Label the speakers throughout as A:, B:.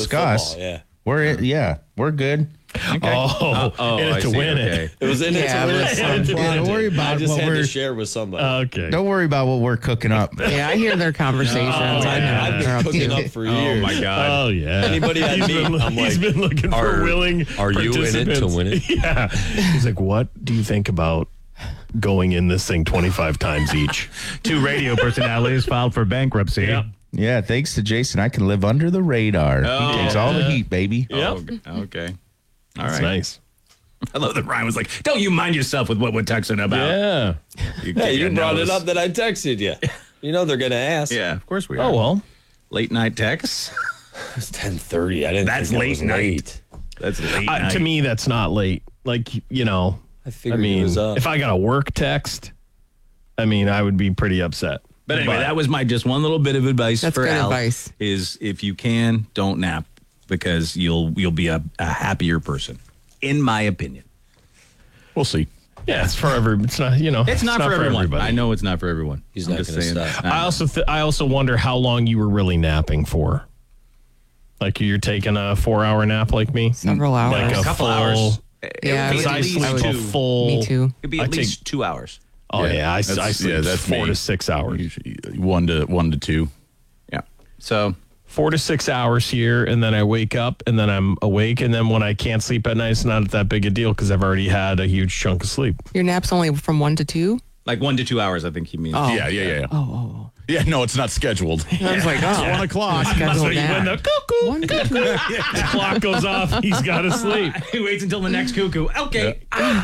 A: discuss.
B: Football,
A: We're good.
C: Okay.
D: In it to win it.
B: It was in it to win it.
A: Don't worry about
B: I just
A: what
B: had to
A: we're.
B: share with somebody.
D: Okay.
A: Don't worry about what we're cooking up.
E: Yeah, I hear their conversations. I know
B: I've
E: they're
B: been
E: up
B: cooking
E: to.
B: up for years.
C: Oh my God.
D: Oh, yeah.
B: Anybody I meet, I'm
D: he's
B: like,
D: been looking for willing
C: Are you in it to
D: participants.
C: win it?
D: Yeah. He's like, what do you think about going in this thing 25 times each?
F: 2 radio personalities filed for bankruptcy.
D: Yeah.
A: Yeah, thanks to Jason, I can live under the radar.
C: Oh,
A: He takes all the heat, baby.
D: Yep.
C: Okay. All
D: That's
C: right.
D: nice.
F: I love that Ryan was like, don't you mind yourself with what we're texting about.
D: Yeah.
B: hey, you brought it up that I texted you. You know they're going to ask.
F: Yeah, of course we are.
D: Oh, well.
F: Late night texts.
B: It's 10:30. I didn't
F: That's
B: think that
F: late
B: was
F: night.
B: late.
F: That's late night.
D: To me, that's not late. Like, you know,
B: I
D: I
B: figured it
D: mean,
B: was up.
D: if I got a work text, I mean, I would be pretty upset.
F: But anyway, that was my just one little bit of advice
E: That's
F: for
E: good
F: Al.
E: advice.
F: Is if you can, don't nap because you'll be a happier person, in my opinion.
C: We'll see.
D: Yeah, it's for it's not, you know.
F: It's not for everyone.
D: everybody.
F: I know it's not for everyone.
B: He's
F: I'm
B: not
F: just
B: gonna
F: saying.
B: stop.
D: I also wonder how long you were really napping for. Like you're taking a 4-hour nap like me?
E: Several hours.
D: Like a
F: couple
D: full,
F: hours.
E: Yeah,
F: It'll be
D: Because I
F: at least
D: sleep a
F: two.
D: full.
E: Me too.
F: It'd be
D: I
F: at
D: take-
F: least 2 hours.
D: Oh yeah, I
C: That's-
D: sleep
C: that's
D: 4
C: me.
D: to 6 hours.
C: Usually 1 to 2.
F: Yeah. So
D: 4 to 6 hours here, and then I wake up, and then I'm awake, and then when I can't sleep at night, it's not that big a deal because I've already had a huge chunk of sleep.
E: Your nap's only from 1 to 2?
F: like 1 to 2 hours, I think he means.
E: Oh.
C: Yeah.
E: Oh.
C: Yeah, no, it's not scheduled.
E: I was like, oh.
C: 1 o'clock.
E: Schedule
D: When the
E: that.
D: cuckoo,
E: 1 to 2.
D: the clock goes off, he's got to sleep.
F: He waits until the next cuckoo. Okay.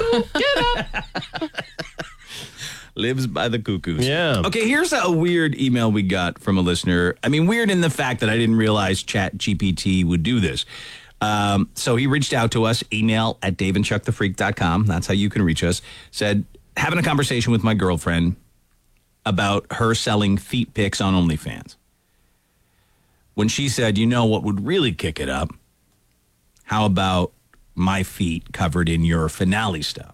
F: Lives by the cuckoos.
D: Yeah.
F: Okay, here's a weird email we got from a listener. I mean, weird in the fact that I didn't realize ChatGPT would do this. So he reached out to us, email at daveandchuckthefreak.com. That's how you can reach us. Said, having a conversation with my girlfriend about her selling feet pics on OnlyFans. When she said, you know what would really kick it up? How about my feet covered in your finale stuff?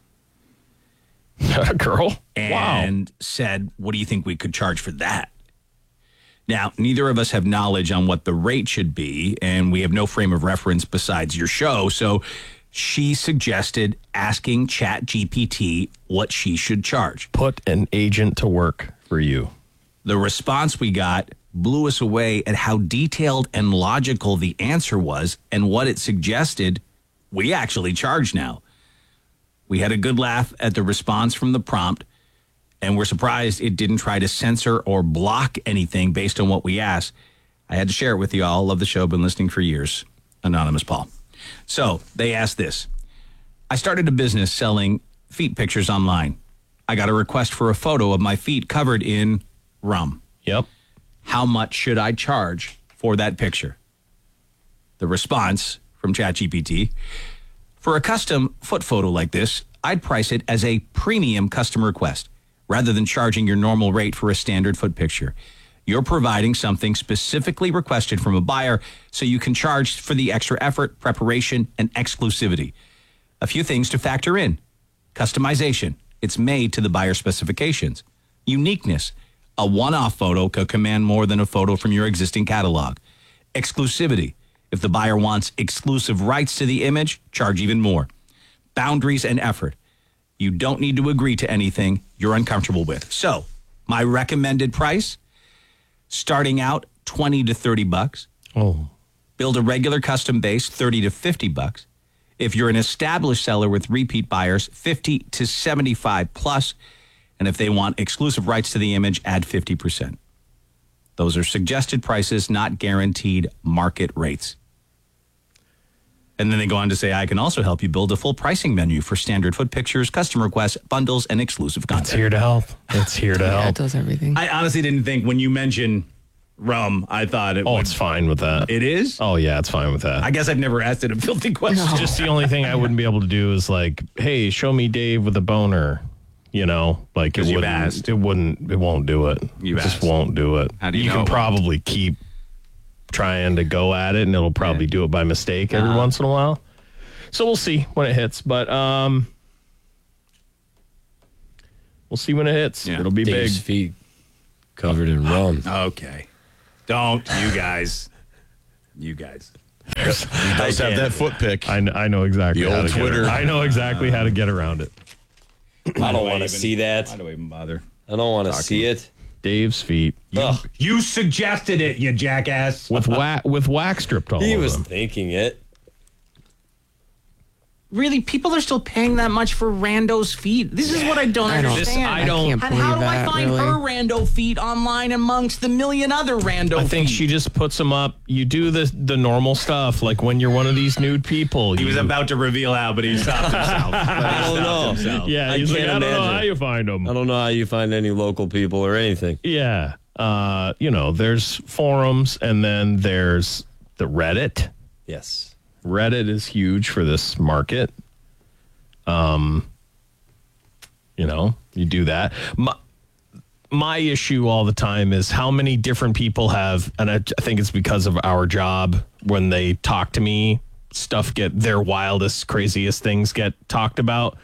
D: Girl.
F: And said, what do you think we could charge for that? Now, neither of us have knowledge on what the rate should be, and we have no frame of reference besides your show. So she suggested asking ChatGPT what she should charge.
D: Put an agent to work for you.
F: The response we got blew us away at how detailed and logical the answer was and what it suggested we actually charge now. We had a good laugh at the response from the prompt, and we're surprised it didn't try to censor or block anything based on what we asked. I had to share it with you all. Love the show. Been listening for years. Anonymous Paul. So they asked this. I started a business selling feet pictures online. I got a request for a photo of my feet covered in rum.
D: Yep.
F: How much should I charge for that picture? The response from ChatGPT, for a custom foot photo like this, I'd price it as a premium custom request rather than charging your normal rate for a standard foot picture. You're providing something specifically requested from a buyer, so you can charge for the extra effort, preparation, and exclusivity. A few things to factor in. Customization. It's made to the buyer specifications. Uniqueness. A one-off photo could command more than a photo from your existing catalog. Exclusivity. If the buyer wants exclusive rights to the image, charge even more. Boundaries and effort. You don't need to agree to anything you're uncomfortable with. So, my recommended price, starting out $20 to $30.
D: Oh.
F: Build a regular custom base, $30 to $50. If you're an established seller with repeat buyers, $50 to $75 plus. And if they want exclusive rights to the image, add 50%. Those are suggested prices, not guaranteed market rates. And then they go on to say, I can also help you build a full pricing menu for standard foot pictures, custom requests, bundles, and exclusive
D: It's
F: content.
D: here to help. It's here to
E: Yeah,
D: help.
E: it does everything.
F: I honestly didn't think when you mentioned rum, I thought it
D: Oh,
F: would.
D: it's fine with that.
F: It is?
D: Oh, yeah, it's fine with that.
F: I guess I've never asked it a filthy question.
E: No.
D: Just the only thing I wouldn't be able to do is like, hey, show me Dave with a boner. You know, like it
F: 'Cause you've
D: wouldn't.
F: asked.
D: It wouldn't. It won't do it.
F: You've
D: It just
F: asked.
D: won't do it.
F: How do you
D: You
F: know
D: can
F: it won't?
D: probably keep trying to go at it, and it'll probably do it by mistake every once in a while. So we'll see when it hits, but we'll see when it hits.
F: Yeah.
D: It'll be
B: Dave's
D: big.
B: feet covered in rum.
F: Okay. Don't, you guys. You guys.
C: He does have that foot pick.
D: I know exactly
C: The
D: how
C: old
D: to
C: Twitter.
D: I know exactly how to get around it.
B: I don't want to see that.
F: Why do I even bother?
B: I don't want to see it.
D: Dave's feet
B: Ugh,
F: You suggested it, you jackass.
D: with wax stripped all
B: he
D: over
B: was
D: them.
B: thinking it.
F: Really, people are still paying that much for randos' feet. This is what I don't understand.
E: I can't
F: And
E: believe
F: how do I
E: that,
F: find
E: really.
F: her rando feet online amongst the million other rando
D: I think
F: feet?
D: she just puts them up. You do the normal stuff, like when you're one of these nude people.
F: He was
D: you-
F: about to reveal how, but he stopped himself.
B: I don't know.
D: Yeah,
B: I
D: he's like,
B: can't
D: I don't know
B: imagine.
D: how you find them.
B: I don't know how you find any local people or anything.
D: Yeah. There's forums and then there's the Reddit.
B: Yes.
D: Reddit is huge for this market. You do that. My issue all the time is how many different people have, and I think it's because of our job, when they talk to me, their wildest, craziest things get talked about.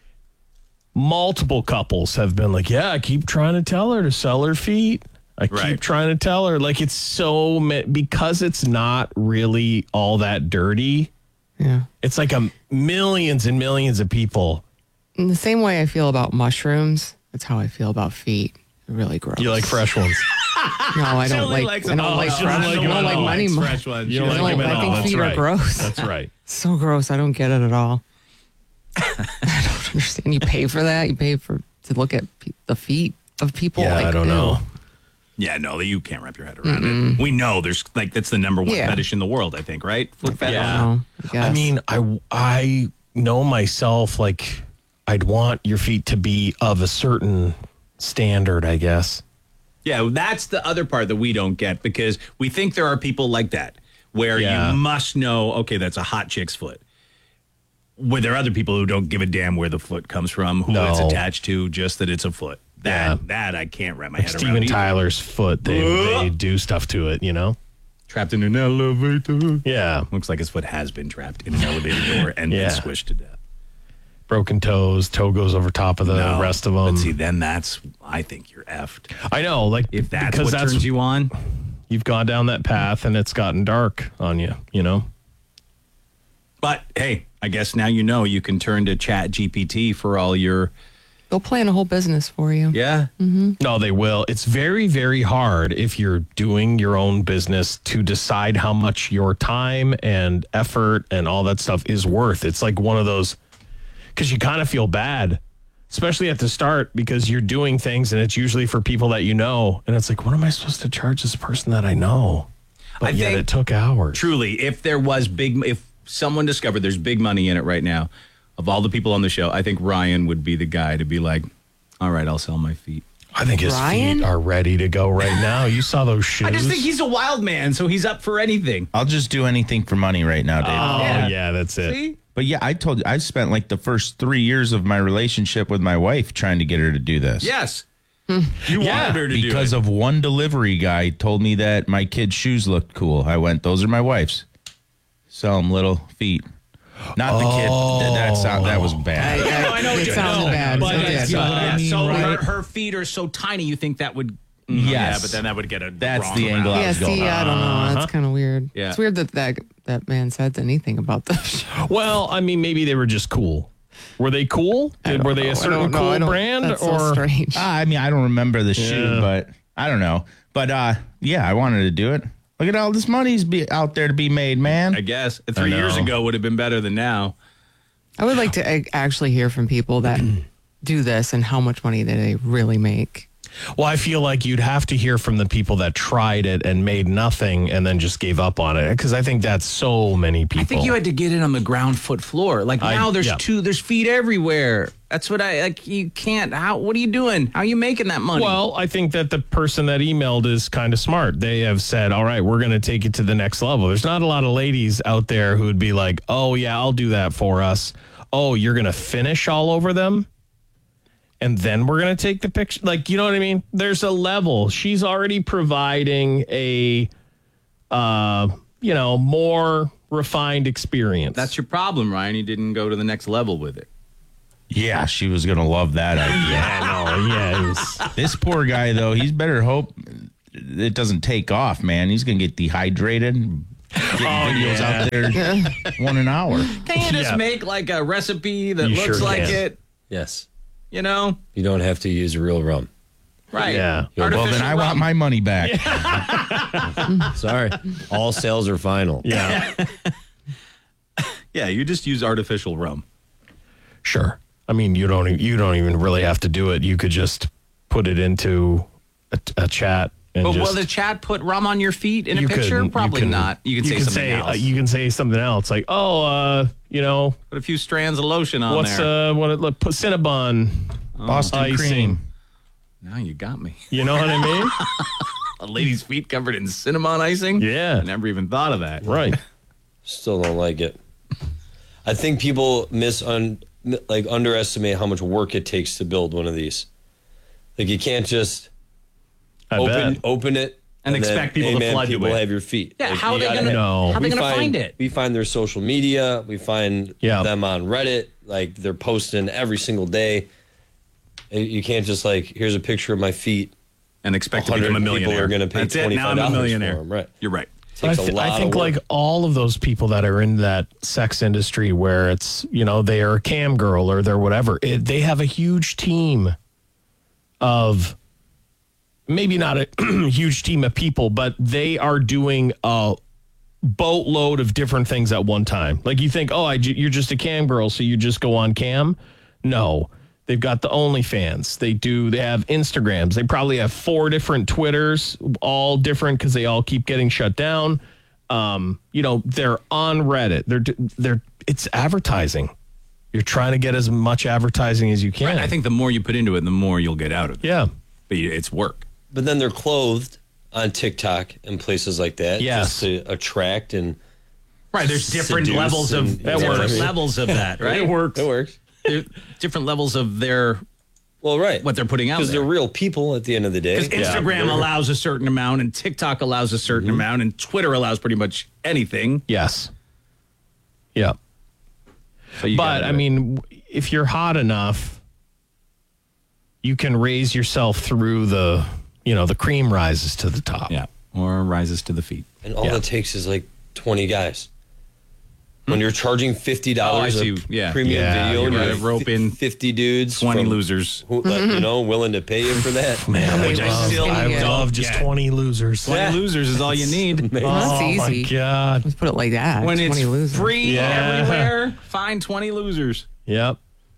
D: Multiple couples have been like, yeah, I keep trying to tell her to sell her feet. I keep trying to tell her. Like, it's because it's not really all that dirty.
E: Yeah.
D: It's like millions and millions of people.
E: In the same way I feel about mushrooms, that's how I feel about feet. They're really gross.
D: You like fresh ones.
E: No, I don't
F: only
E: like.
F: likes
E: I don't
F: them
E: like
F: all.
E: fresh.
F: She
E: I
F: doesn't
E: don't
F: like
E: like money.
F: fresh ones.
D: You don't
E: I
D: like them at
E: I
D: all.
E: think
D: That's
E: feet
D: right.
E: are gross.
D: That's right.
E: So gross. I don't get it at all. I don't understand. You pay for that. You pay to look at the feet of people.
D: Yeah,
E: like,
D: I don't
E: ew.
D: know.
F: Yeah, no, you can't wrap your head around it. We know there's that's the number one
E: Yeah.
F: fetish in the world, I think, right? Foot fetish.
D: Yeah.
E: No, I guess.
D: I mean, I know myself, like, I'd want your feet to be of a certain standard, I guess.
F: Yeah, that's the other part that we don't get because we think there are people like that where
D: Yeah.
F: you must know, okay, that's a hot chick's foot. Where there are other people who don't give a damn where the foot comes from, who it's
D: No.
F: attached to, just that it's a foot.
D: Yeah.
F: That I can't wrap my head around.
D: Steven
F: either.
D: Tyler's foot, they do stuff to it, you know?
F: Trapped in an elevator.
D: Yeah.
F: Looks like his foot has been trapped in an elevator door and
D: Yeah.
F: been squished to death.
D: Broken toes, toe goes over top of the rest of them.
F: But see, then I think you're effed.
D: I know, like,
F: If that's
D: because
F: what turns you on.
D: you've gone down that path and it's gotten dark on you, you know?
F: But hey, I guess now you know you can turn to Chat GPT for all your.
E: they'll plan a whole business for you.
F: Yeah.
D: No, they will. It's very, very hard if you're doing your own business to decide how much your time and effort and all that stuff is worth. It's like one of those, because you kind of feel bad, especially at the start, because you're doing things and it's usually for people that you know. And it's like, what am I supposed to charge this person that I know? But
F: I
D: yet
F: think-
D: it took hours.
F: Truly, if someone discovered there's big money in it right now, of all the people on the show, I think Ryan would be the guy to be like, all right, I'll sell my feet.
D: I think his
E: Ryan?
D: feet are ready to go right now. You saw those shoes.
F: I just think he's a wild man, so he's up for anything.
A: I'll just do anything for money right now, Dave.
D: Oh, yeah, that's it.
F: See?
A: But yeah, I told you, I spent like the first 3 years of my relationship with my wife trying to get her to do this.
F: Yes. You wanted her to do
A: Because
F: it.
A: of one delivery guy told me that my kid's shoes looked cool. I went, those are my wife's. Sell them little feet. Not the kid. That was bad.
F: I know what
E: It
F: you
E: sounded
F: know,
E: bad.
F: But
E: It did.
F: it's,
A: what I mean,
F: so
A: right?
F: her feet are so tiny, you think that would.
A: Yes.
F: Yeah, but then that would get a.
A: That's
F: wrong
A: the
F: around.
A: angle I
E: Yeah,
A: was going
E: see, I don't know. That's kind of weird.
F: Yeah.
E: It's weird that man said anything about this.
D: Well, I mean, maybe they were just cool. Were they cool? Were they a certain cool brand?
E: That's
D: or
E: so strange.
A: I mean, I don't remember the shoe, but I don't know. But yeah, I wanted to do it. Look at all this money's out there to be made, man.
F: I guess 3 years
D: know.
F: ago would have been better than now.
E: I would like to actually hear from people that do this and how much money do they really make.
D: Well, I feel like you'd have to hear from the people that tried it and made nothing and then just gave up on it, because I think that's so many people.
F: I think you had to get in on the ground foot floor. Like now there's there's feet everywhere. That's what you can't, what are you doing? How are you making that money?
D: Well, I think that the person that emailed is kind of smart. They have said, all right, we're going to take it to the next level. There's not a lot of ladies out there who would be like, oh, yeah, I'll do that for us. Oh, you're going to finish all over them? And then we're going to take the picture. Like, you know what I mean? There's a level. She's already providing a, more refined experience.
F: that's your problem, Ryan. You didn't go to the next level with it.
A: Yeah, she was going to love that idea.
D: yeah. It was,
A: This poor guy, though, he's better hope it doesn't take off, man. He's going to get dehydrated, videos out there 1 an hour.
F: Can't you just make like a recipe that
D: You
F: looks
D: sure
F: like
D: can.
F: it?
B: Yes.
F: You know?
B: You don't have to use real rum.
F: Right.
D: Yeah.
A: Well, then I want my money back.
B: Sorry. All sales are final.
D: Yeah.
F: Yeah, you just use artificial rum.
D: Sure. I mean, you don't even really have to do it. You could just put it into a chat and
F: But
D: just.
F: will the chat put rum on your feet in a
D: you
F: picture?
D: can-
F: Probably
D: you can-
F: not. You can say something else.
D: You can say something else, like,
F: Put a few strands of lotion on
D: what's
F: there.
D: put Cinnabon
A: Boston
D: icing.
A: cream.
F: Now you got me.
D: You know what I mean?
F: A lady's feet covered in cinnamon icing?
D: Yeah.
F: I never even thought of that.
D: Right.
B: Still don't like it. I think people underestimate how much work it takes to build one of these. Like you can't just
D: I bet.
B: open it
F: And
B: then,
F: expect people
B: hey,
F: to
B: man,
F: flood you
B: people
F: with.
B: have your feet.
F: Yeah,
B: Like,
F: how are
B: you
F: they
B: gotta
F: gonna
D: No.
F: how are they
B: we
F: gonna find it?
B: We find their social media. We find
D: Yeah.
B: them on Reddit. Like they're posting every single day. You can't just here's a picture of my feet.
F: And expect to become a
B: 100
F: millionaire.
B: people are going to pay
F: That's it. Now I'm
B: $25
F: a millionaire.
B: for them. Right.
F: You're right.
B: Takes a lot
D: I think
B: of work.
D: like all of those people that are in that sex industry where it's, they are a cam girl or they're whatever, they have a huge team of, maybe not a huge team of people, but they are doing a boatload of different things at one time. Like you think, you're just a cam girl, so you just go on cam. No. They've got the OnlyFans. They have Instagrams. They probably have 4 different Twitters, all different because they all keep getting shut down. They're on Reddit. It's advertising. You're trying to get as much advertising as you can.
F: Right. I think the more you put into it, the more you'll get out of it.
D: Yeah.
F: But it's work.
B: But then they're clothed on TikTok and places like that.
D: Yes.
B: Just to attract and
F: Right. There's different
B: seduce
F: levels of
B: and-
F: different levels of that, right?
D: It works.
B: It works.
F: There- different levels of
B: Well, right.
F: what they're putting out
B: Because
F: there.
B: they're real people at the end of the day.
F: Because Instagram allows a certain amount, and TikTok allows a certain amount, and Twitter allows pretty much anything.
D: Yes. Yeah.
F: So you
D: But
F: gotta
D: I
F: do it.
D: mean, if you're hot enough, you can raise yourself through the cream rises to the top.
F: yeah, or rises to the feet.
B: And all
D: Yeah.
B: it takes is 20 guys. When you're charging $50
F: Oh, I
B: a
F: see. Yeah.
B: premium
D: Yeah,
B: video,
D: you're
B: and
F: right.
B: you're
F: Rope in
B: 50 dudes,
F: 20
B: from
F: losers.
B: who, willing to pay you for that.
D: Man,
F: Which I still
E: I
F: don't
D: love just
F: get.
D: 20 losers.
F: 20 losers is all you need.
E: That's
D: Oh
E: easy.
D: my God.
E: Let's put it like that.
F: When
E: 20
F: it's
E: losers.
F: free
D: Yeah.
F: everywhere, find 20 losers.
D: Yep.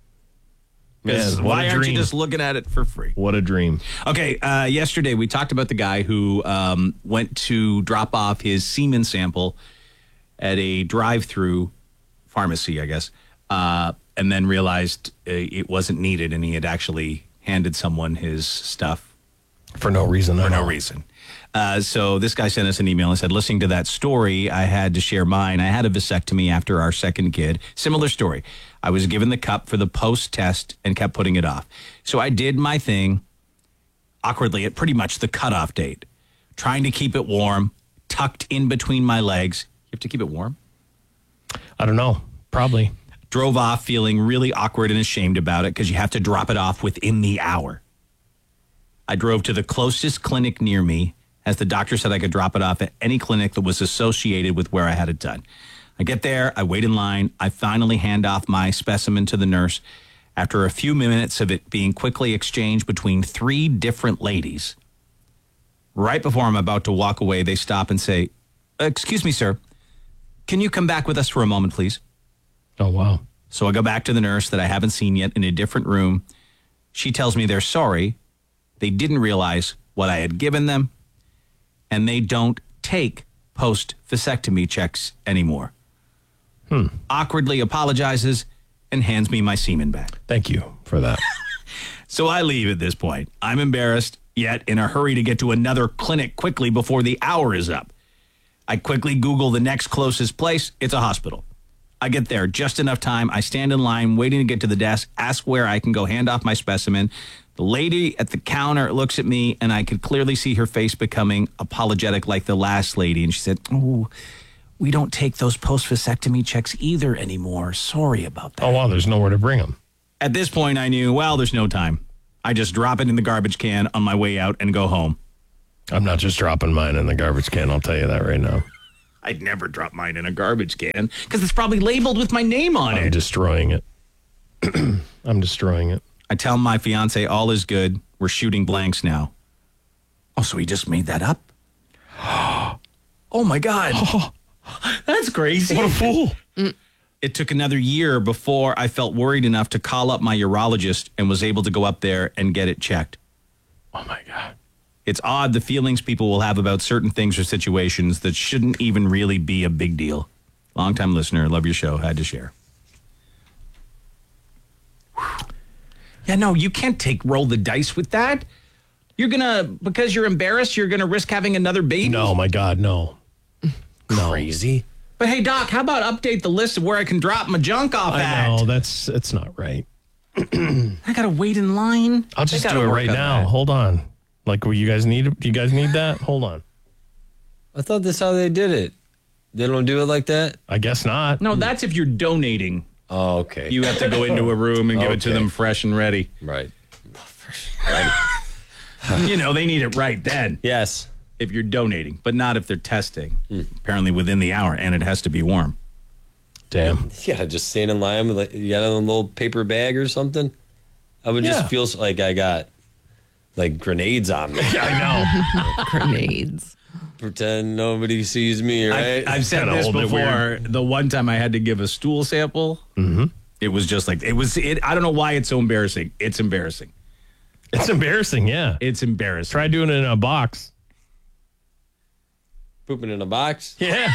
F: Because
D: Man, what
F: why
D: a
F: aren't you
D: dream.
F: just looking at it for free?
D: What a dream.
F: Okay, yesterday we talked about the guy who went to drop off his semen sample at a drive-through pharmacy, I guess, and then realized it wasn't needed, and he had actually handed someone his stuff
D: For no reason.
F: for no reason. So this guy sent us an email and said, listening to that story, I had to share mine. I had a vasectomy after our second kid. Similar story. I was given the cup for the post-test and kept putting it off. So I did my thing awkwardly at pretty much the cutoff date, trying to keep it warm, tucked in between my legs. You have to keep it warm?
D: I don't know. Probably.
F: Drove off feeling really awkward and ashamed about it because you have to drop it off within the hour. I drove to the closest clinic near me, as the doctor said I could drop it off at any clinic that was associated with where I had it done. I get there, I wait in line, I finally hand off my specimen to the nurse. After a few minutes of it being quickly exchanged between 3 different ladies, right before I'm about to walk away, they stop and say, "Excuse me, sir, can you come back with us for a moment, please?"
D: Oh, wow.
F: So I go back to the nurse that I haven't seen yet in a different room. She tells me they're sorry. They didn't realize what I had given them, and they don't take post-vasectomy checks anymore. Awkwardly apologizes and hands me my semen back.
D: Thank you for that.
F: So I leave at this point. I'm embarrassed, yet in a hurry to get to another clinic quickly before the hour is up. I quickly Google the next closest place. It's a hospital. I get there just enough time. I stand in line waiting to get to the desk, ask where I can go hand off my specimen. The lady at the counter looks at me, and I could clearly see her face becoming apologetic like the last lady. And she said, "Oh, we don't take those post-vasectomy checks either anymore. Sorry about that."
D: Oh, wow. There's nowhere to bring them.
F: At this point, I knew, well, there's no time. I just drop it in the garbage can on my way out and go home.
D: I'm not just dropping mine in the garbage can. I'll tell you that right now.
F: I'd never drop mine in a garbage can because it's probably labeled with my name on
D: I'm
F: it.
D: destroying it. I'm destroying it.
F: I tell my fiance all is good. We're shooting blanks now. Oh, so he just made that up? Oh my God. That's crazy.
D: What a fool.
F: It took another year before I felt worried enough to call up my urologist and was able to go up there and get it checked.
D: Oh my God.
F: It's odd the feelings people will have about certain things or situations that shouldn't even really be a big deal. Longtime listener, love your show, had to share. Yeah, no, you can't roll the dice with that. You're gonna, because you're embarrassed, you're gonna risk having another baby?
D: No, my God, no. No.
B: Crazy.
F: But hey, Doc, how about update the list of where I can drop my junk off at?
D: I know, that's not right.
F: I gotta wait in line.
D: I'll just do it right now. Hold on. Like, you guys need that? Hold on.
B: I thought that's how they did it. They don't do it like that?
D: I guess not.
F: No, that's if you're donating.
B: Oh, okay.
F: You have to go into a room and give it to
B: Okay.
F: them fresh and ready.
B: Right.
F: You know, they need it right then
B: Yes.
F: if you're donating, but not if they're testing. Apparently within the hour, and it has to be warm.
D: Damn.
B: Yeah, just stand in line with like, you got a little paper bag or something. I would
D: Yeah.
B: just feel like I got like grenades on me.
D: I know.
E: Grenades.
B: Pretend nobody sees me, right?
F: I've said
D: Kinda
F: this
D: hold it
F: before.
D: weird.
F: The one time I had to give a stool sample, it was just like, I don't know why it's so embarrassing. It's embarrassing.
D: It's embarrassing, yeah.
F: It's embarrassing.
D: Try doing it in a box.
B: Pooping in a box.
D: Yeah.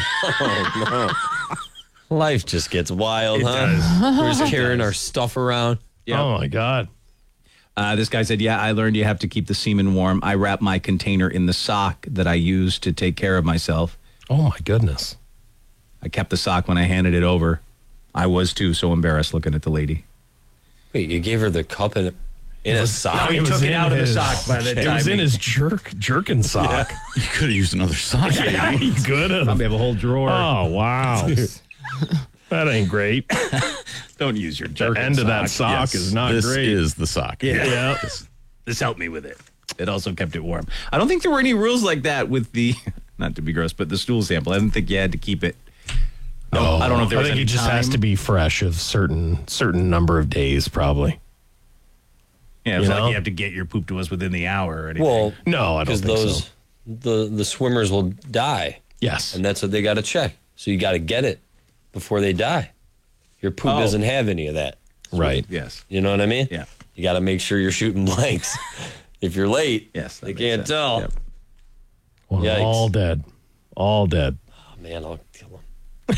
B: Life just gets wild, huh?
F: does.
B: We're just carrying our stuff around.
F: Yeah.
D: Oh, my God.
F: This guy said, yeah, I learned you have to keep the semen warm. I wrap my container in the sock that I use to take care of myself.
D: Oh, my goodness.
F: I kept the sock when I handed it over. I was, too, so embarrassed looking at the lady.
B: Wait, you gave her the cup in a sock?
F: he
D: It was
F: took it
D: in
F: out of the
D: his-
F: sock by the
D: It
F: time
D: was in
F: he-
D: his jerkin sock.
C: You could have used another sock.
D: Yeah, he could have.
F: Probably have a whole drawer.
D: Oh, wow. That ain't great.
F: Don't use your
D: The
F: jerkin
D: end of that
F: sock.
D: sock is not
C: this
D: great.
C: is the sock.
D: Yeah.
F: This helped me with it. It also kept it warm. I don't think there were any rules like that with the, not to be gross, but the stool sample. I didn't think you had to keep it. No, I don't know if there
D: I
F: was
D: think
F: any
D: it just has
F: time.
D: to be fresh of certain number of days, probably.
F: Yeah, it's
D: you
F: like
D: know?
F: you have to get your poop to us within the hour or anything.
B: Well,
D: No, I don't
B: because
D: think
B: those
D: so.
B: the swimmers will die,
D: Yes.
B: and that's what they got to check. So you got to get it before they die. Your poop
F: Oh.
B: doesn't have any of that.
D: Right.
F: yes.
B: You know what I mean?
F: Yeah.
B: You got to make sure you're shooting blanks. If you're late,
F: Yes, that
B: they
F: makes
B: can't
F: sense.
B: tell.
F: Yep.
D: Well,
B: Yikes.
D: all dead. All dead.
B: Oh, man, I'll kill them.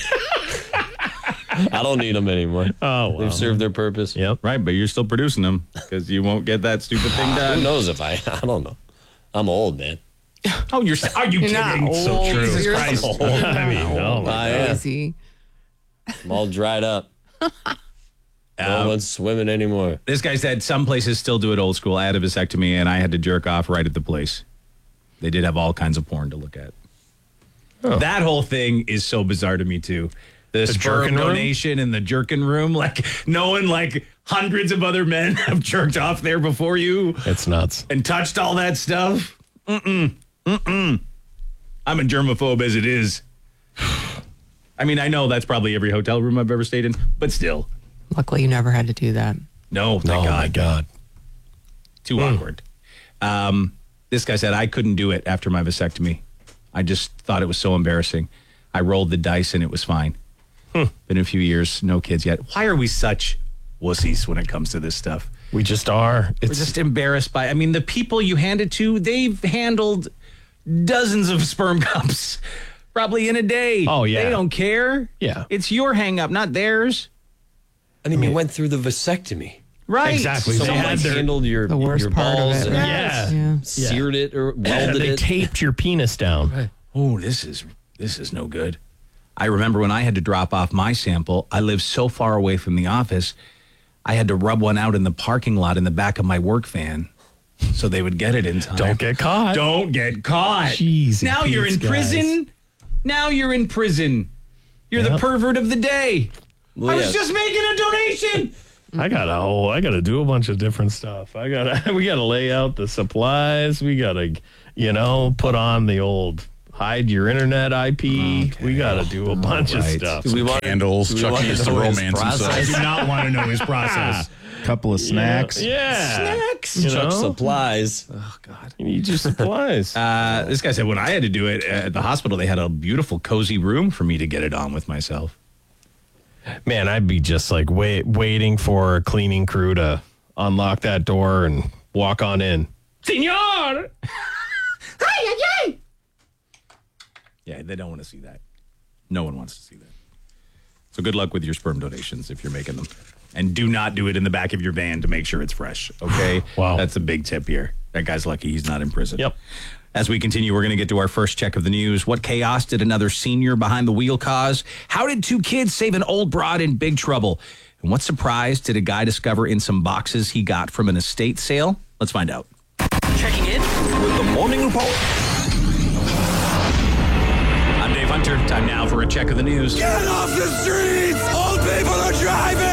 B: I don't need them anymore.
D: Oh, wow.
B: They've served their purpose.
D: Yep.
F: Right, but you're still producing them because you won't get that stupid thing
B: Who
F: done.
B: knows if I don't know. I'm old, man.
F: Oh, are you kidding?
E: not
F: So
E: old.
F: true. Jesus
E: You're
F: Christ.
D: I mean, oh, my
B: I am.
E: Crazy.
B: I'm all dried up. No one's swimming anymore.
F: This guy said some places still do it old school. I had a vasectomy and I had to jerk off right at the place. They did have all kinds of porn to look at. That whole thing is so bizarre to me too. The sperm
D: jerkin' room?
F: donation in the jerkin room, like knowing like hundreds of other men have jerked off there before you
D: It's nuts.
F: and touched all that stuff. I'm a germaphobe as it is. I mean, I know that's probably every hotel room I've ever stayed in, but still.
E: Luckily, you never had to do that.
F: No, thank
D: Oh,
F: God.
D: my God.
F: Too awkward. This guy said, I couldn't do it after my vasectomy. I just thought it was so embarrassing. I rolled the dice and it was fine. Been a few years, no kids yet. Why are we such wussies when it comes to this stuff?
D: We just are.
F: We're
D: It's
F: just embarrassed by, I mean, the people you hand it to, they've handled dozens of sperm cups probably in a day.
D: Oh, yeah.
F: They don't care.
D: Yeah.
F: It's your hang up, not theirs.
B: I mean, you went through the vasectomy.
F: Right.
D: Exactly.
B: Someone
D: They had their-
B: handled your
E: The worst
B: your
E: part
B: balls
E: of it.
B: and
D: Yeah.
E: Yeah.
B: seared it or
D: Yeah,
B: welded
D: they
B: it.
D: taped your penis down.
F: Oh, this is no good. I remember when I had to drop off my sample, I lived so far away from the office, I had to rub one out in the parking lot in the back of my work van so they would get it in time.
D: Don't get caught.
F: Don't get caught.
D: Jeez,
F: now you're in
D: Pete's
F: prison. Now you're in prison. You're the
D: Yep.
F: pervert of the day.
B: Well,
F: I was
B: yes.
F: just making a donation.
D: I gotta do a bunch of different stuff. We gotta lay out the supplies. We gotta, put on the old hide your internet IP. We got to do a bunch of stuff.
B: Do we want
C: Candles. Chuck needs to romance himself.
F: I do not want to know his process.
A: Couple of snacks.
D: Yeah.
B: Chuck
D: know?
B: supplies?
F: Oh, God.
D: You need your supplies.
F: This guy said when I had to do it at the hospital, they had a beautiful, cozy room for me to get it on with myself.
D: Man, I'd be just like waiting for a cleaning crew to unlock that door and walk on in. Senor!
F: Yeah, they don't want to see that. No one wants to see that. So good luck with your sperm donations if you're making them. And do not do it in the back of your van to make sure it's fresh, okay?
D: Wow.
F: That's a big tip here. That guy's lucky he's not in prison.
D: Yep.
F: As we continue, we're going to get to our first check of the news. What chaos did another senior behind the wheel cause? How did two kids save an old broad in big trouble? And what surprise did a guy discover in some boxes he got from an estate sale? Let's find out.
G: Checking in with the Morning Report.
F: I'm Dave Hunter. Time now for a check of the news.
G: Get off the streets! Old people are driving!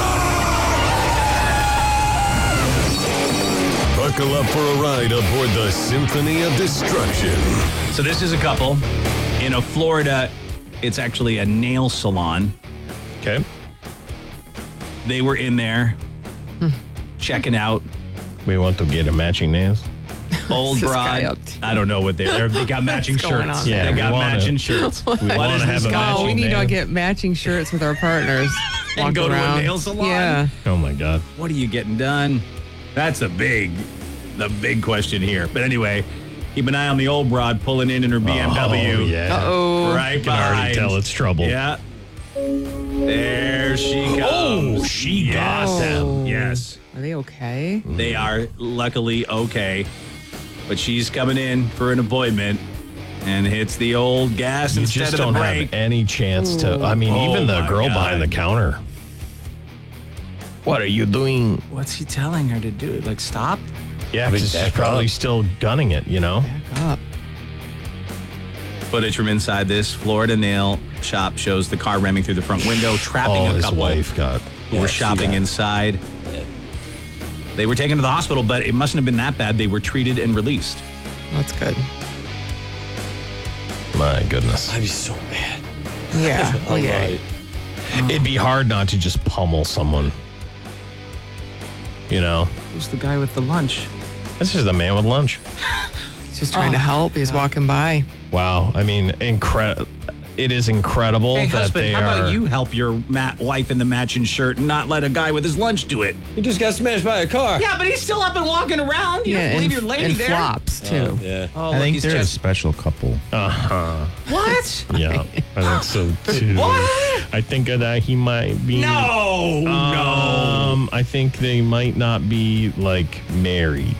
H: Buckle up for a ride aboard the Symphony of Destruction.
F: So this is a couple in Florida. It's actually a nail salon.
D: Okay.
F: They were in there checking out
D: We want to get a matching nails.
F: old
E: This guy
F: broad.
E: up to?
F: I don't know what they got matching
E: going
F: shirts.
E: on
D: Yeah,
F: they
D: we
F: got
D: wanna-
F: matching shirts.
D: We want to have a matching
E: Oh, we need
D: nail.
E: to get matching shirts with our partners.
F: And
E: Walk
F: go to a
E: around.
F: nail salon?
E: Yeah.
D: Oh, my God.
F: What are you getting done? That's the big question here. But anyway, keep an eye on the old broad pulling in her BMW.
D: Oh, yeah.
E: Uh-oh.
F: Right
D: You can already
F: behind.
D: tell it's trouble.
F: Yeah. There she comes.
D: Oh, she got them.
F: Yes.
E: Are they okay?
F: They are luckily okay. But she's coming in for an appointment and hits the old gas
D: You
F: instead
D: just
F: of the
D: don't
F: brake.
D: have any chance to. I mean,
F: Oh,
D: even the
F: my
D: girl
F: God.
D: behind the counter. What are you doing?
F: What's he telling her to do? Like, stop?
D: Yeah, 'cause she's probably still gunning it, you know?
E: Back up.
F: Footage from inside this Florida nail shop shows the car ramming through the front window, trapping
D: Oh,
F: a
D: his
F: couple
D: wife got.
F: who were
B: see
F: shopping
B: that.
F: inside. They were taken to the hospital, but it mustn't have been that bad. They were treated and released.
E: That's good.
D: My goodness.
B: I'd be so mad.
E: Yeah. Well, yeah.
B: Right.
D: It'd be hard not to just pummel someone. You know?
F: Who's the guy with the lunch?
D: This is the man with lunch.
E: He's just trying to help. He's walking by.
D: Wow. I mean, it is incredible
F: Hey,
D: that
F: husband,
D: they
F: how
D: are.
F: about you help your wife in the matching shirt and not let a guy with his lunch do it?
B: He just got smashed by a car.
F: Yeah, but he's still up and walking around. You
E: Yeah,
F: don't leave
E: and,
F: your lady
E: and
F: there.
E: flops too.
B: Yeah.
F: Oh,
A: I
F: look,
A: think
F: he's
A: they're a
F: just...
A: special couple.
F: What?
D: Yeah, I think so too.
F: What?
D: I think that he might be.
F: No, no.
D: I think they might not be like married.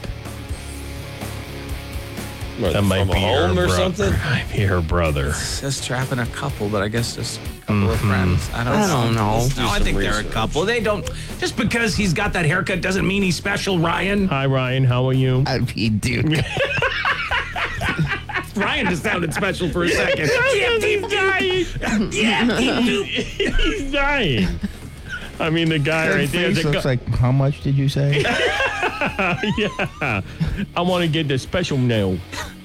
B: What,
D: That might
B: from
D: be her
B: home or
D: bro-
B: something?
D: Might be her brother.
F: Says trapping a couple, but I guess just a couple of friends. I
E: I don't know.
F: No, I think they're a couple. They don't. Just because he's got that haircut doesn't mean he's special, Ryan.
D: Hi, Ryan. How are you?
E: Dude.
F: Ryan just sounded special for a second.
D: He's dying. He's dying. I mean, the guy right there.
A: Face looks like, how much did you say?
D: Yeah. I want to get the special nail.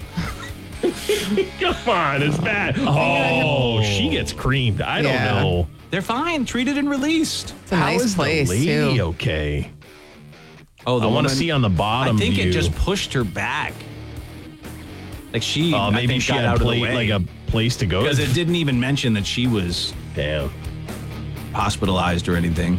D: Come on, it's bad. Oh, she gets creamed. I don't
E: Yeah.
D: know.
F: They're fine, treated and released.
E: It's a
D: How
E: nice
D: is
E: place
D: the lady
E: too.
D: okay?
F: Oh,
D: I want to see on the
F: I
D: bottom
F: think
D: view.
F: it just pushed her back. Like she,
D: Oh,
F: I
D: maybe
F: think
D: she
F: got
D: had
F: out of the
D: plate,
F: way.
D: like a place to go.
F: because it didn't even mention that she was
D: Damn.
F: hospitalized or anything.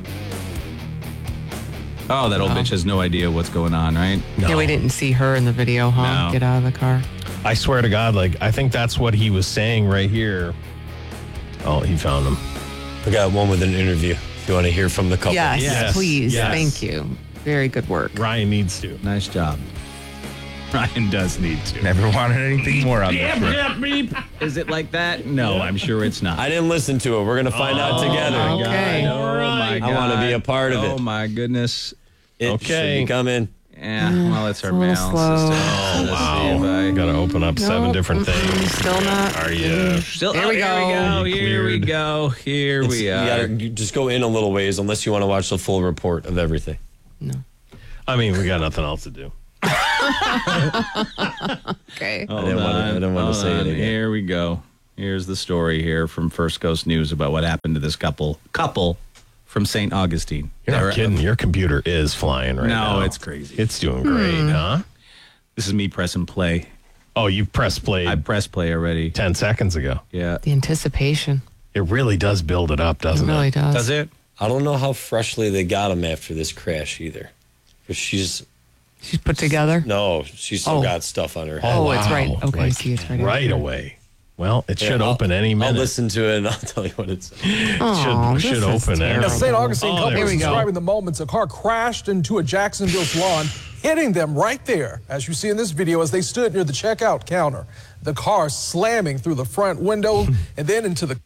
F: Oh, that old bitch has no idea what's going on, right?
E: Yeah, we didn't see her in the video, huh?
F: No.
E: Get out of the car.
D: I swear to God, like, I think that's what he was saying right here. Oh, he found him.
B: We got one with an interview. If you want to hear from the couple.
E: Yes,
D: Yes,
E: please.
D: yes.
E: Thank you. Very good work.
D: Ryan needs to.
F: Nice job. Ryan does need to.
A: Never wanted anything more on this trip.
F: Is it like that? No, I'm sure it's not.
B: I didn't listen to it. We're going to find out together.
E: Okay.
F: Oh my God.
B: I want to be a part of it.
F: Oh my goodness.
B: It should
D: Okay.
B: be coming.
F: Yeah, well, it's our
E: a little
F: mail
E: slow.
F: system.
D: Oh, wow. Got to open up 7
E: Nope.
D: different
E: Mm-mm.
D: things.
E: Still not.
D: Are you?
F: Still,
E: There we
F: Here we
E: go.
F: go. Here we
D: Cleared.
F: go. Here we
B: You
F: are.
B: gotta just go in a little ways unless you want to watch the full report of everything.
D: I mean, we got nothing else to do.
E: Okay.
B: I didn't want to say it again.
F: Here we go. Here's the story here from First Coast News about what happened to this couple from St. Augustine.
D: You're not kidding. Your computer is flying right now.
F: No, it's crazy.
D: It's doing great, huh?
F: This is me pressing play.
D: Oh, you pressed play
F: I pressed play already.
D: 10 seconds ago.
F: Yeah.
E: The anticipation.
D: It really does build it up,
E: It
D: doesn't
E: really
D: it?
E: does.
F: Does it?
B: I don't know how freshly they got him after this crash either. Because she's
E: She's put together?
B: still
E: Oh.
B: got stuff on her head.
E: Oh, it's
D: wow.
E: right. Okay, I
D: Like,
E: see. It's right.
D: right away. Well, it should
B: I'll-
D: open any minute.
B: I'll listen to it and I'll tell you what it says.
E: Oh,
D: should
E: this is
D: open there.
E: terrible.
I: A St. Augustine couple
E: here
I: is
E: we go.
I: describing the moments a car crashed into a Jacksonville salon, hitting them right there, as you see in this video, as they stood near the checkout counter. The car slamming through the front window and then into the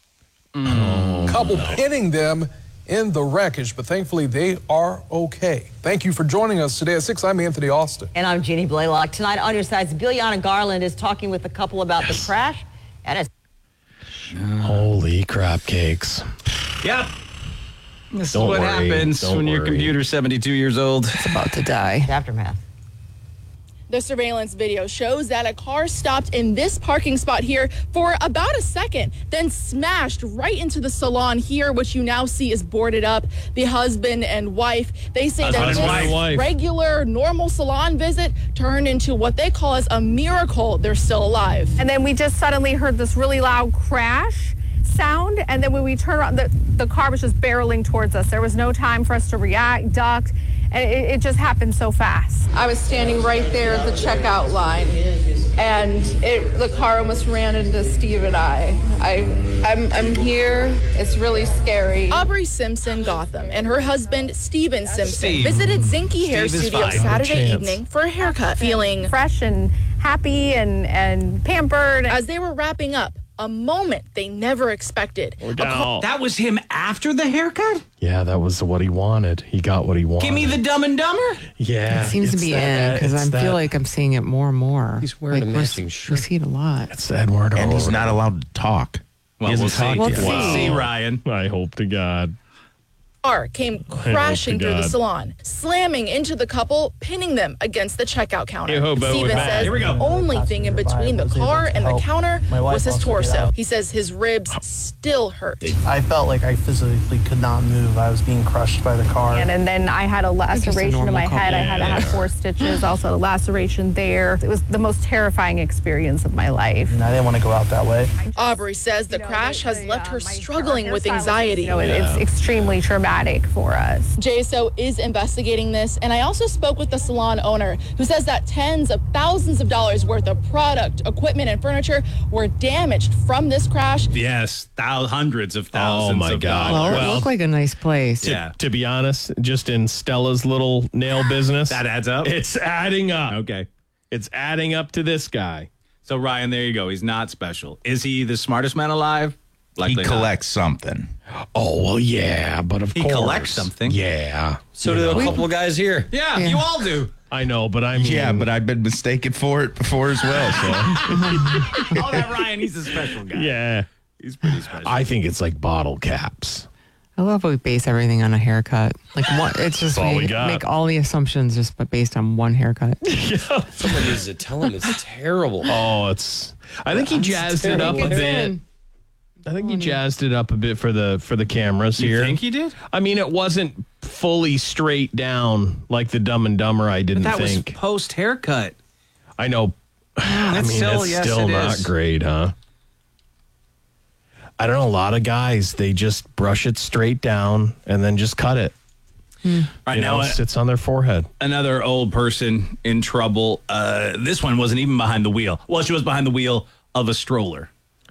I: couple, pinning them in the wreckage. But thankfully, they are okay. Thank you for joining us today at 6. I'm Anthony Austin.
J: And I'm Jeannie Blaylock. Tonight on your sides, Biljana Garland is talking with the couple about the crash. And it's
D: Holy crap cakes.
F: Yep. This
D: Don't
F: is what
D: worry.
F: happens
D: Don't
F: when your
D: worry.
F: computer's 72 years old.
E: About to die.
J: aftermath.
K: The surveillance video shows that a car stopped in this parking spot here for about a second, then smashed right into the salon here, which you now see is boarded up. The husband and wife, they say that
D: Husband and wife.
K: this regular, normal salon visit turned into what they call as a miracle they're still alive.
L: And then we just suddenly heard this really loud crash sound. And then when we turned around, the car was just barreling towards us. There was no time for us to react, duck. And it just happened so fast.
K: I was standing right there at the checkout line, and the car almost ran into Steve and I'm here. It's really scary. Aubrey Simpson Gotham and her husband Steven Simpson visited Zinke Hair
F: Steve is
K: Studio
F: fine.
K: Saturday
D: chance.
K: evening for a haircut, feeling
L: Fresh and happy and pampered.
K: as they were wrapping up. A moment they never expected.
F: That was him after the haircut?
D: Yeah, that was what he wanted. He got what he wanted.
F: Give me the Dumb and Dumber?
D: Yeah.
E: It seems to
D: it's
E: be
D: that-
E: in because
D: it's
E: I
D: that-
E: feel like I'm seeing it more and more.
B: He's wearing a
E: we're-
B: matching shirt.
E: We see it a lot.
D: It's Edward
A: And he's
D: over.
A: not allowed to talk.
F: Well,
A: he
F: we'll
A: hasn't
F: see.
A: talked
E: We'll
A: yet.
E: see.
F: We'll see, Ryan.
D: I hope to God.
K: Car came crashing
D: to
K: through the
D: God.
K: salon, slamming into the couple, pinning them against the checkout counter.
D: You hope it
K: Steven
D: was bad.
K: says
F: Here we go.
K: the only thing in between the car and the counter was his torso. He says his ribs still hurt.
I: I felt like I physically could not move. I was being crushed by the car.
L: And then I had a laceration in my
E: normal
L: head. I
E: couple.
L: had to have 4 stitches, also a laceration there. It was the most terrifying experience of my life.
I: I didn't want to go out that way.
K: Aubrey says the crash has left her
L: my
K: struggling with
L: hairstylist,
K: anxiety.
L: It's extremely traumatic for us.
K: JSO is investigating this, and I also spoke with the salon owner who says that tens of thousands of dollars worth of product, equipment, and furniture were damaged from this crash.
F: Yes, hundreds of thousands
D: Oh, my
F: of
D: God.
F: dollars.
E: Well, it looked like a nice place.
F: Yeah.
D: To be honest, just in Stella's little nail business,
F: That adds up?
D: It's adding up.
F: Okay.
D: It's adding up to this guy.
F: So, Ryan, there you go. He's not special. Is he the smartest man alive?
A: He
F: Likely not.
A: collects something.
D: Oh, well, yeah, but of
F: He
D: course.
F: collects something.
D: Yeah.
B: So do a couple of guys here.
F: Yeah, you all do.
D: I know, but I mean.
A: Yeah, but I've been mistaken for it before as well. So
F: Oh, that Ryan, he's a special guy.
D: Yeah.
F: He's pretty special.
D: I think it's like bottle caps.
E: I love how we base everything on a haircut. Like it's just
D: all we
E: we
D: got.
E: make all the assumptions just based on one haircut.
B: Someone needs to tell him it's terrible.
D: Oh, it's. I think he jazzed it up a
E: It's
D: bit.
E: in.
D: I think he jazzed it up a bit for the cameras
F: You
D: here.
F: think he did?
D: I mean, it wasn't fully straight down like the Dumb and Dumber. I didn't
F: That
D: think.
F: was post haircut.
D: I know. I mean,
F: still-
D: that's
F: yes,
D: still
F: it
D: not
F: is.
D: great, huh? I don't know. A lot of guys, they just brush it straight down and then just cut it.
F: Right
D: You know,
F: now,
D: it sits on their forehead.
F: another old person in trouble. This one wasn't even behind the wheel. Well, she was behind the wheel of a stroller.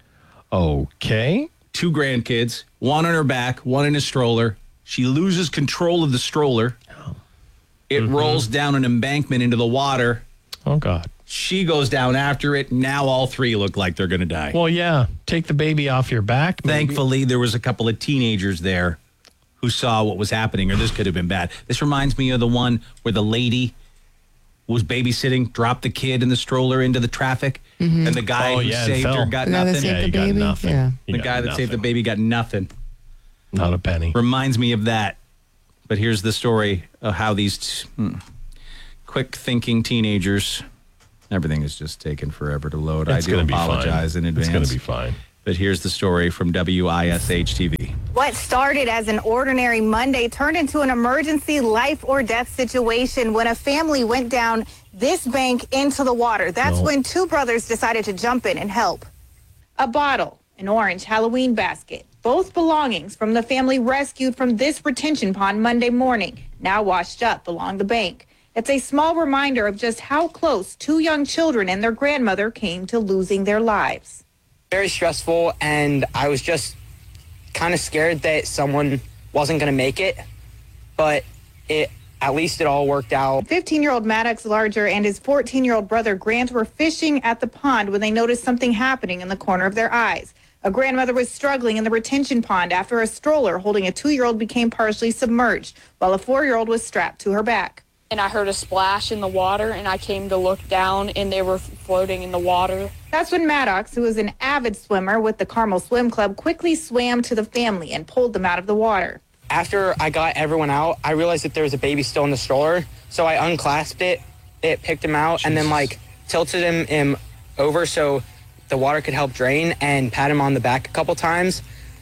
D: Okay.
F: 2 grandkids, one on her back, one in a stroller. She loses control of the stroller. It rolls down an embankment into the water.
D: Oh, God.
F: She goes down after it. Now all 3 look like they're going to die.
D: Well, yeah. Take the baby off your back. maybe.
F: Thankfully, there was a couple of teenagers there who saw what was happening, or this could have been bad. This reminds me of the one where the lady was babysitting, dropped the kid in the stroller into the traffic, and the guy
D: Oh,
F: who
D: yeah, it
F: saved her
D: fell.
F: got
E: The guy that
F: nothing.
E: saved
D: Yeah,
E: the
D: he got
E: baby?
D: nothing.
E: Yeah.
D: He
F: The
D: got
F: guy that saved the
D: nothing.
F: baby got nothing.
D: Not a penny.
F: Reminds me of that. But here's the story of how these quick-thinking teenagers. Everything is just taking forever to load.
D: It's
F: I do
D: gonna be
F: apologize
D: fine.
F: in advance.
D: It's going to be fine.
F: But here's the story from WISH-TV.
M: What started as an ordinary Monday turned into an emergency life or death situation when a family went down this bank into the water. That's when two brothers decided to jump in and help. A bottle, an orange Halloween basket, both belongings from the family rescued from this retention pond Monday morning, now washed up along the bank. It's a small reminder of just how close two young children and their grandmother came to losing their lives.
N: Very stressful, and I was just kind of scared that someone wasn't going to make it, but at least it all worked out.
M: 15-year-old Maddox Larger and his 14-year-old brother Grant were fishing at the pond when they noticed something happening in the corner of their eyes. A grandmother was struggling in the retention pond after a stroller holding a 2-year-old became partially submerged, while a 4-year-old was strapped to her back.
O: And I heard a splash in the water, and I came to look down, and they were floating in the water.
M: That's when Maddox, who is an avid swimmer with the Carmel Swim Club, quickly swam to the family and pulled them out of the water.
N: After I got everyone out, I realized that there was a baby still in the stroller, so I unclasped it, picked him out, and then tilted him over so the water could help drain, and pat him on the back a couple times,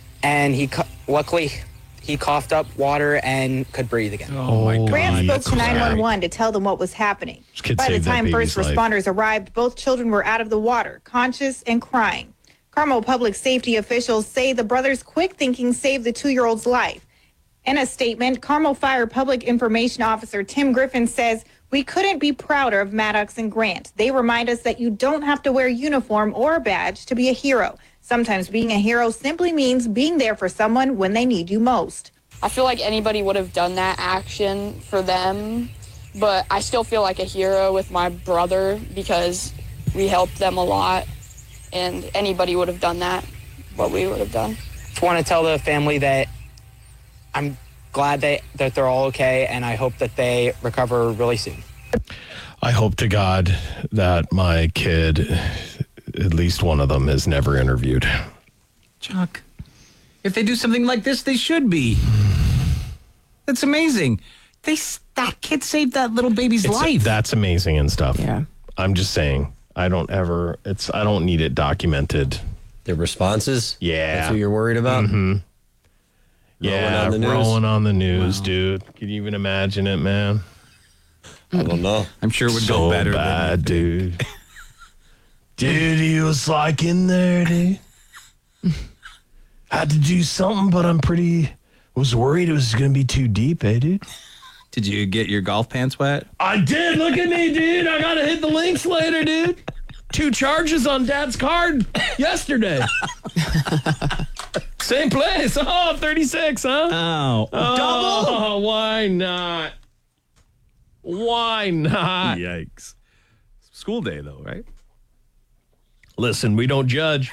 N: and luckily he coughed up water and could breathe again.
D: Oh my God.
M: Grant spoke to 911 to tell them what was happening. By the time first responders arrived, both children were out of the water, conscious and crying. Carmel public safety officials say the brothers' quick thinking saved the 2-year-old's life. In a statement, Carmel Fire Public Information Officer Tim Griffin says, "We couldn't be prouder of Maddox and Grant. They remind us that you don't have to wear a uniform or a badge to be a hero. Sometimes being a hero simply means being there for someone when they need you most."
O: I feel like anybody would have done that action for them, but I still feel like a hero with my brother because we helped them a lot, and anybody would have done that, what we would have done.
N: Just want to tell the family that I'm glad that they're all okay, and I hope that they recover really soon.
D: I hope to God that my kid, at least one of them, is never interviewed.
F: Chuck, if they do something like this, they should be. That's amazing. That kid saved that little baby's life.
D: That's amazing and stuff.
E: Yeah.
D: I'm just saying, I don't need it documented.
B: The responses?
D: Yeah.
B: That's what you're worried about?
D: Mm-hmm. Yeah, rolling on the news,
B: Wow.
D: dude. Can you even imagine it, man?
B: I don't know.
F: I'm sure it would
D: so
F: go better
D: bad, dude. Dude, he was in there, dude. Had to do something, but was worried it was going to be too deep, dude.
F: Did you get your golf pants wet?
D: I did. Look at me, dude. I got to hit the links later, dude. 2 charges on Dad's card yesterday. Same place. Oh, 36, huh?
F: Oh.
D: Double? Why not? Why not?
F: Yikes. School day, though, right?
D: Listen, we don't judge.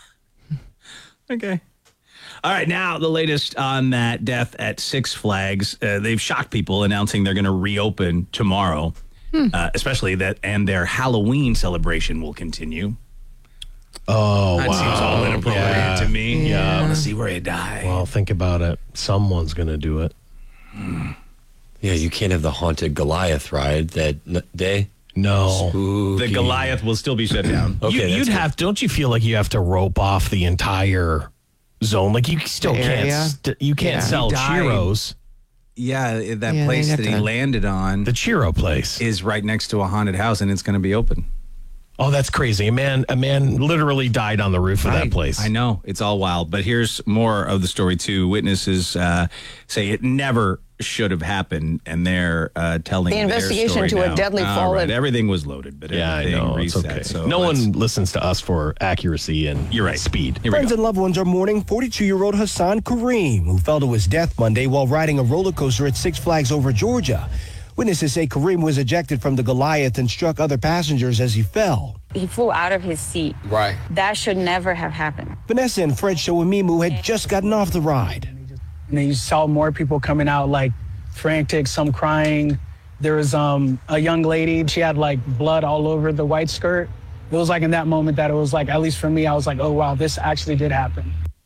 F: Okay. All right, now the latest on that death at Six Flags. They've shocked people announcing they're going to reopen tomorrow, especially and their Halloween celebration will continue.
D: Oh,
F: that seems all inappropriate to me.
D: Yeah.
F: I want to see where he died.
D: Well, think about it. Someone's going to do it.
B: Yeah, you can't have the haunted Goliath ride that day.
D: No.
B: Spooky.
F: The Goliath will still be shut down.
B: Okay,
D: you'd have. Don't you feel like you have to rope off the entire zone? Like you still can't. You can't sell churros.
F: Yeah, that place that he landed on,
D: the churro place,
F: is right next to a haunted house, and it's going to be open.
D: Oh, that's crazy. A man literally died on the roof of that place.
F: I know. It's all wild. But here's more of the story, too. Witnesses say it never should have happened, and they're telling
J: The investigation
F: their story
J: to a
F: now.
J: deadly fall
F: Right.
J: at-
F: Everything was loaded, but
D: Yeah, I
F: everything
D: know. It's
F: reset.
D: okay.
F: So
D: no one listens to us for accuracy and speed.
P: Friends and loved ones are mourning 42-year-old Hassan Kareem, who fell to his death Monday while riding a roller coaster at Six Flags over Georgia. Witnesses say Kareem was ejected from the Goliath and struck other passengers as he fell.
Q: He flew out of his seat.
P: Right.
Q: That should never have happened.
P: Vanessa and Fred Showamimu had just gotten off the ride.
R: And you saw more people coming out, like frantic, some crying. There was a young lady, she had like blood all over the white skirt. It was like in that moment that it was like, at least for me, I was like, oh wow, this actually did happen.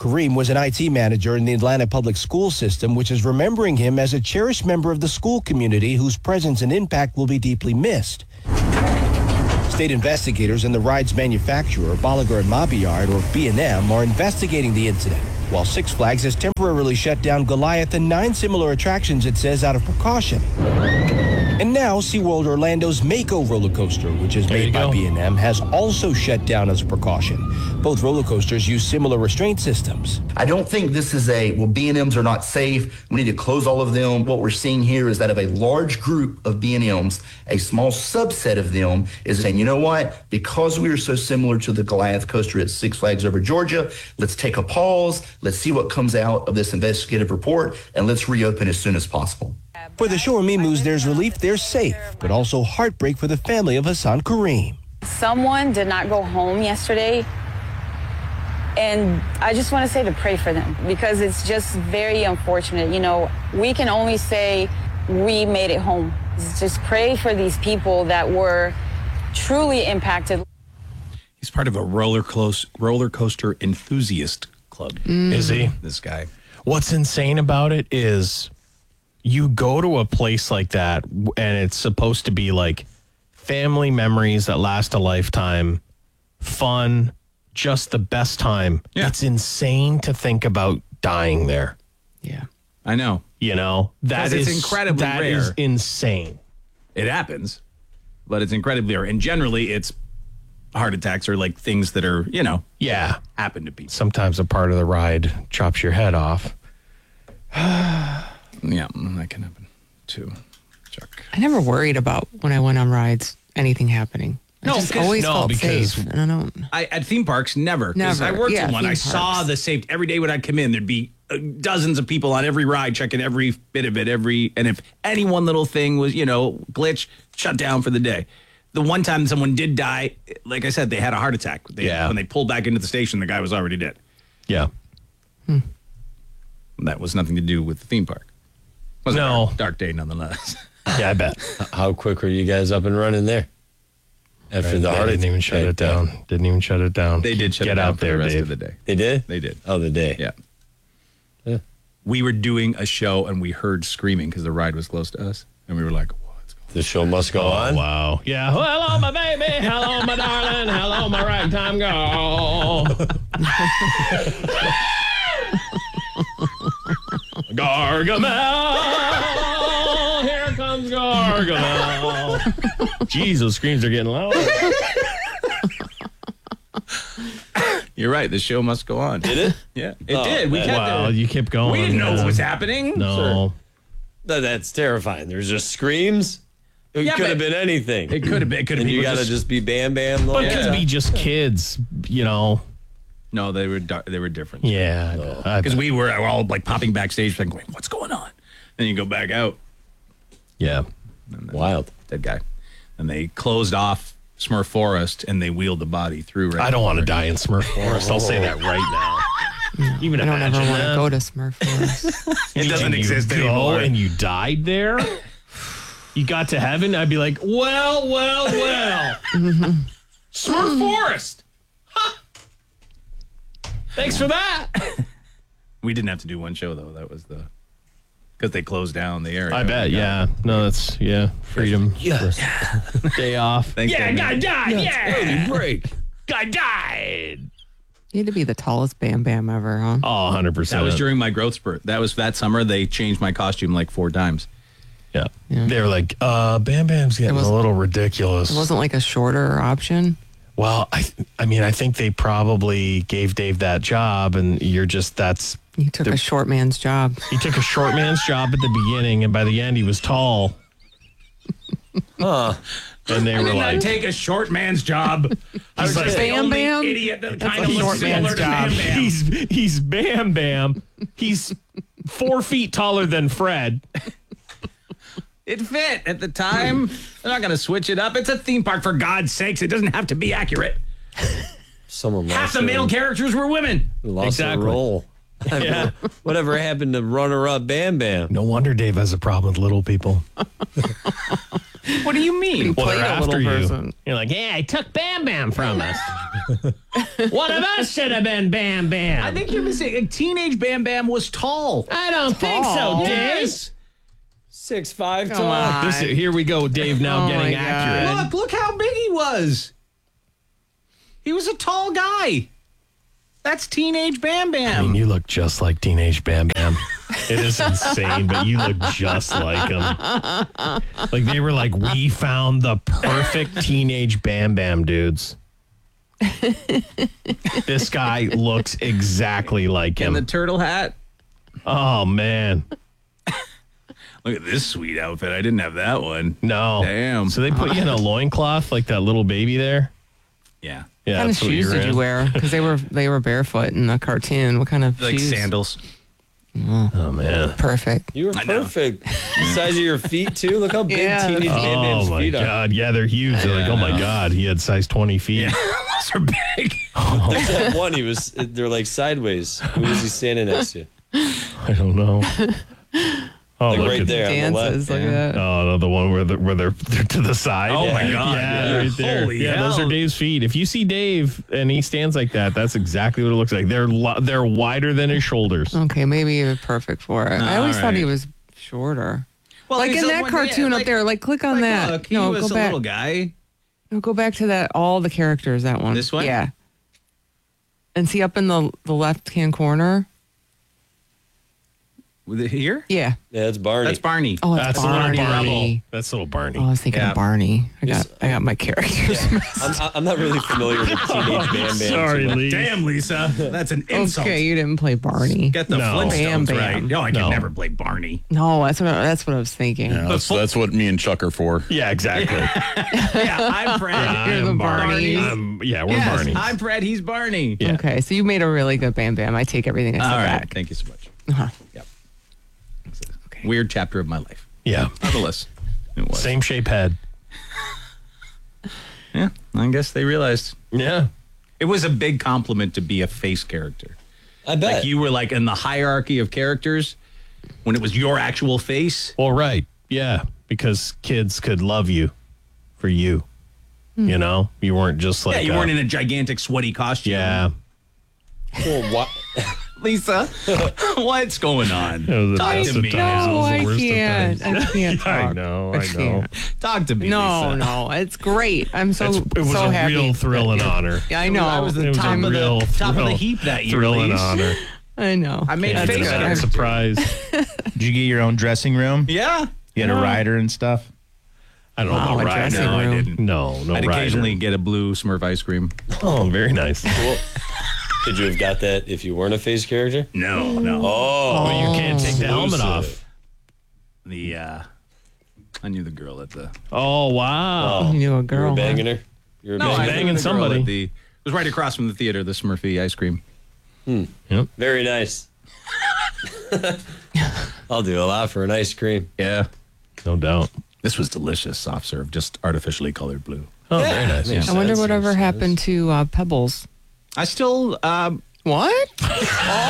P: Kareem was an IT manager in the Atlanta public school system, which is remembering him as a cherished member of the school community whose presence and impact will be deeply missed. State investigators and the ride's manufacturer, Bolliger and Mabillard, or B&M, are investigating the incident, while Six Flags has temporarily shut down Goliath and 9 similar attractions, it says, out of precaution. And now SeaWorld Orlando's Mako roller coaster, which is made by B&M, has also shut down as a precaution. Both roller coasters use similar restraint systems.
S: I don't think this is B&Ms are not safe. We need to close all of them. What we're seeing here is that of a large group of B&Ms, a small subset of them is saying, you know what? Because we are so similar to the Goliath coaster at Six Flags Over Georgia, let's take a pause. Let's see what comes out of this investigative report, and let's reopen as soon as possible.
P: For the Showamimus, there's relief they're safe, but also heartbreak for the family of Hassan Kareem.
Q: Someone did not go home yesterday, and I just want to say to pray for them because it's just very unfortunate. You know, we can only say we made it home. Just pray for these people that were truly impacted.
F: He's part of a roller coaster enthusiast club.
D: Is he?
F: This guy.
D: What's insane about it is you go to a place like that and it's supposed to be like family memories that last a lifetime, fun, just the best time. Yeah. It's insane to think about dying there.
E: Yeah.
F: I know.
D: You know, that is
F: incredibly rare.
D: That is insane.
F: It happens, but it's incredibly rare. And generally it's heart attacks or like things that are, you know, happen to people.
D: Sometimes a part of the ride chops your head off.
F: Yeah, that can happen too, Chuck.
E: I never worried about when I went on rides anything happening. I just always felt safe. And I don't.
F: At theme parks, never. Never. I worked in one. I saw the safety every day when I'd come in. There'd be dozens of people on every ride checking every bit of it. And if any one little thing was, you know, glitch, shut down for the day. The one time someone did die, like I said, they had a heart attack. When they pulled back into the station, the guy was already dead.
D: Yeah.
F: That was nothing to do with the theme park. Was a dark day nonetheless.
D: Yeah, I bet.
B: How quick were you guys up and running there? After the heart attack?
D: Didn't even shut it down. Didn't even shut it down.
F: They did shut it down for the rest of the day.
B: They did?
F: They did.
B: Oh, the day.
F: Yeah. We were doing a show and we heard screaming because the ride was close to us. And we were like, what's going on?
B: The show must go on?
D: Wow. Yeah. Well, hello, my baby. Hello, my darling. Hello, my ragtime girl. Gargamel. Here comes Gargamel. Jeez, those screams are getting louder.
F: You're right. The show must go on.
B: Did it?
F: Yeah, it did. We kept
D: you kept going.
F: We didn't know what was happening.
D: No.
B: That's terrifying. There's just screams. It could have been anything.
F: It could have been.
B: And you got to just be Bam Bam.
D: But it could be just kids, you know.
F: No, they were different.
D: Yeah.
F: Because we were all like popping backstage going, what's going on? Then you go back out.
D: Yeah.
B: Wild.
F: Dead guy. And they closed off Smurf Forest and they wheeled the body through. Right
D: I don't want to die in Smurf Forest. I'll say that right now. Even
E: I don't ever want
D: that.
E: to go to Smurf Forest.
F: It doesn't exist anymore.
D: And you died there? You got to heaven? I'd be like, well. Smurf Forest. Huh. Thanks for that.
F: We didn't have to do one show, though. That was because they closed down the area.
D: I bet, yeah. No, that's, freedom.
B: Yeah.
D: Day off.
F: Thanks,
D: guy died. Yeah.
B: Early break.
D: Guy died.
E: You had to be the tallest Bam Bam ever, huh?
D: Oh, 100%.
F: That was during my growth spurt. That summer. They changed my costume like 4 times.
D: Yeah. They were like, Bam Bam's getting a little ridiculous.
E: It wasn't like a shorter option?
D: Well, I think they probably gave Dave that job, and
E: He took a short man's job.
D: He took a short man's job at the beginning, and by the end, he was tall.
B: Huh.
D: And they were like,
F: take a short man's job. I was like,
E: Bam
F: the
E: Bam?
F: idiot that
E: That's
F: kind of
E: a
F: looks
E: short
F: similar
E: man's
F: to Bam
E: job.
F: Bam.
D: he's Bam Bam. He's 4 feet taller than Fred.
F: It fit at the time. They're not going to switch it up. It's a theme park, for God's sakes. It doesn't have to be accurate.
B: Someone
F: Half the male characters were women.
B: Lost their role.
D: Yeah.
B: Whatever happened to runner-up Bam Bam?
D: No wonder Dave has a problem with little people.
F: What do you mean?
D: Well, they're
E: played a
D: after
E: little
D: you.
E: person.
D: You're like, yeah, I took Bam Bam from us. One of us should have been Bam Bam.
F: I think you're missing. Teenage Bam Bam was tall.
D: I don't think so, Dave.
B: 6'5"
E: Come
B: tall.
E: on.
D: Here we go, Dave, now
E: Oh
D: getting
E: my
D: accurate.
F: Look how big he was. He was a tall guy. That's Teenage Bam
D: I mean,
F: Bam.
D: you look just like Teenage Bam Bam. It is insane, but you look just like him. Like they were like, we found the perfect Teenage Bam Bam dudes. This guy looks exactly like
F: And
D: him.
F: the turtle hat.
D: Oh man.
F: Look at this sweet outfit. I didn't have that one.
D: No.
F: Damn.
D: So they put you in a loincloth like that little baby there?
F: Yeah.
D: Yeah.
E: What kind of
D: that's what
E: shoes
D: you're
E: did you
D: in.
E: wear? Because they were barefoot in the cartoon. What kind of
F: Like
E: shoes?
F: sandals.
D: Oh man.
E: Perfect.
B: You were perfect. The size of your feet, too. Look how big
E: Yeah.
B: Teenage Bam
D: Oh
B: Bam's
D: my
B: feet are.
D: God. Yeah, they're huge. They're like, oh my God, he had size 20 feet.
F: Those are big.
B: There's that one. They're like sideways. Who was he standing next to?
D: I don't know. Oh,
B: Like
D: look
B: right
D: at-
B: there on the
E: Dances
B: left.
E: like that.
D: Oh, no, the one where they're to the side.
F: Oh, my God.
D: Yeah, right there.
F: Holy
D: yeah, those
F: hell.
D: are Dave's feet. If you see Dave and he stands like that, that's exactly what it looks like. They're wider than his shoulders.
E: Okay, maybe you're perfect for it. I always thought he was shorter.
F: Well,
E: like
F: he's
E: in
F: a-
E: that
F: when-
E: cartoon
F: yeah,
E: up there, like click on that.
F: Look, he
E: no,
F: was
E: go
F: a
E: back.
F: little guy.
E: No, go back to that. All the characters. That one.
F: This one?
E: Yeah. And see up in the left hand corner.
F: With it here?
E: Yeah.
B: Yeah, it's Barney.
F: That's Barney.
E: Oh,
D: That's
E: Barney.
D: little Barney. That's little Barney.
E: Oh, I was thinking
F: Yeah.
E: of Barney. I got my characters.
B: I'm not really familiar with Teenage Bam Bam.
D: Sorry,
B: too much.
D: Lee.
F: Damn, Lisa. That's an insult.
E: Okay, you didn't play Barney.
F: Get the
D: No.
F: Flintstones
E: Bam Bam.
F: right. No, I could
D: No.
F: never play Barney.
E: No, that's what I was thinking.
C: Yeah, that's what me and Chuck are for.
D: Yeah, exactly.
F: Yeah, I'm Fred.
E: You're the
D: I'm
E: Barney.
D: we're
F: Yes,
D: Barney.
F: I'm Fred. He's Barney.
D: Yeah.
E: Okay, so you made a really good Bam Bam. I take everything I
F: All
E: said
F: right.
E: back.
F: Thank you so much.
E: Uh-huh.
F: Yep. Weird chapter of my life.
D: Yeah.
F: Nonetheless, it was.
D: Same shape head.
F: Yeah, I guess they realized.
D: Yeah.
F: It was a big compliment to be a face character.
B: I bet.
F: Like you were like in the hierarchy of characters when it was your actual face.
D: Well, right. Yeah. Because kids could love you for you. You know? You weren't just like
F: Yeah, you weren't in a gigantic sweaty costume.
D: Yeah.
B: Well, what?
F: Lisa, what's going on?
D: It was the
F: Talk
D: best
F: to
D: of
F: me.
D: times. It
E: No,
D: was the
E: I
D: worst of
E: can't.
D: times.
E: I can't talk.
D: I know.
E: can't.
F: Talk to me,
E: No,
F: Lisa.
E: no, it's great. I'm so
D: It was
E: so
D: a
E: happy.
D: real thrill and honor.
E: Yeah, I know.
F: I was the
D: It was
F: top,
D: a
F: of
D: real
F: the, top of the
D: thrill-
F: heap that year,
D: Thrill and
F: Lise.
D: honor.
E: I know.
F: I made
D: That's
F: face
D: a
F: character.
D: surprise.
A: Did you get your own dressing room?
F: Yeah.
A: You had a rider and stuff?
D: I don't know
E: Wow,
D: about
E: a
D: rider.
E: dressing
F: No, I
E: room.
F: didn't.
D: No
F: I'd
D: rider.
F: occasionally get a blue Smurf ice cream.
D: Oh, very nice.
B: Cool. Could you have got that if you weren't a face character?
F: No, no.
B: Oh,
D: But you can't take the helmet
B: exclusive.
D: off.
F: I knew the girl at the.
D: Oh, wow.
E: You knew a
B: You were
E: girl.
B: banging her? You were
F: No,
B: banging
F: I
B: her?
D: banging
F: knew the girl
D: somebody.
F: at the. It was right across from the theater. The Smurfy ice cream.
B: Very nice. I'll do a lot for an ice cream.
F: Yeah.
D: No doubt.
F: This was delicious. Soft serve, just artificially colored blue.
D: Oh, very nice.
B: makes
E: I wonder
B: sense.
E: whatever happened to Pebbles.
F: I still.
E: What?
D: Okay,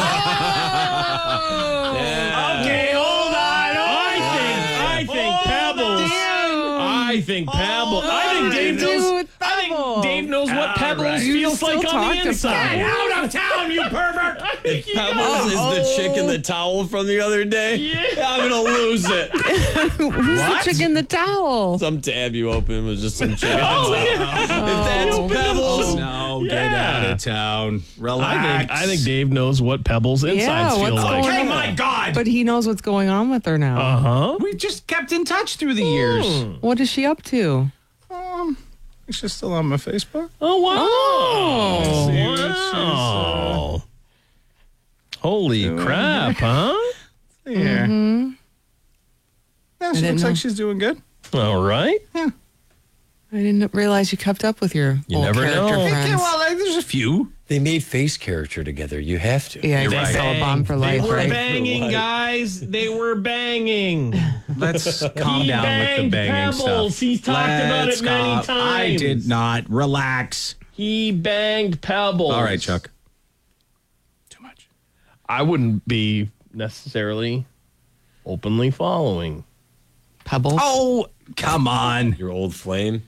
D: hold on. I think Pebbles. I think Pebbles. I think Dave knows. I think Dave knows what Pebbles feels
E: still
D: like on
E: talk
D: the
E: to
D: inside.
E: Pebbles.
D: Out of town, you pervert!
B: Pebbles is the chick in the towel from the other day. Yeah. I'm gonna lose it.
E: Who's the chick in the towel?
B: Some tab you open was just some chick. in the
D: Oh,
B: towel.
D: yeah.
B: If that's Pebbles,
F: No, get
D: Yeah.
F: out of town. Relax.
D: I think Dave knows what Pebbles insides
E: Yeah,
D: feel
E: what's
D: like.
E: going
F: Oh
E: on?
F: my God.
E: But he knows what's going on with her now.
D: Uh-huh.
F: We just kept in touch through the years.
E: What is she up to?
F: She's still on my Facebook.
D: Oh, wow.
E: Oh.
F: See what she's,
D: Wow. Holy crap, huh?
F: Yeah.
E: Mm-hmm.
F: Yeah, she
E: didn't
F: looks
E: know.
F: like she's doing good.
D: All right.
E: I didn't realize you kept up with your
D: You
E: old
D: never
E: character
D: know.
E: friends.
F: Yeah, well, there's a few.
B: they made face character together. You have to.
E: Yeah,
F: You're
E: they
F: right.
E: sell a bomb for
D: They
E: life,
D: were
E: right?
D: banging,
B: For life.
D: guys. They were banging.
F: Let's calm
D: He
F: down with the
D: banged
F: banging
D: Pebbles.
F: stuff.
D: He's talked about it many
F: I
D: times.
F: did not. Relax.
D: He banged Pebbles.
F: All right, Chuck. Too much.
D: I wouldn't be necessarily openly following.
E: Pebbles?
F: Oh, come on.
B: Your old flame.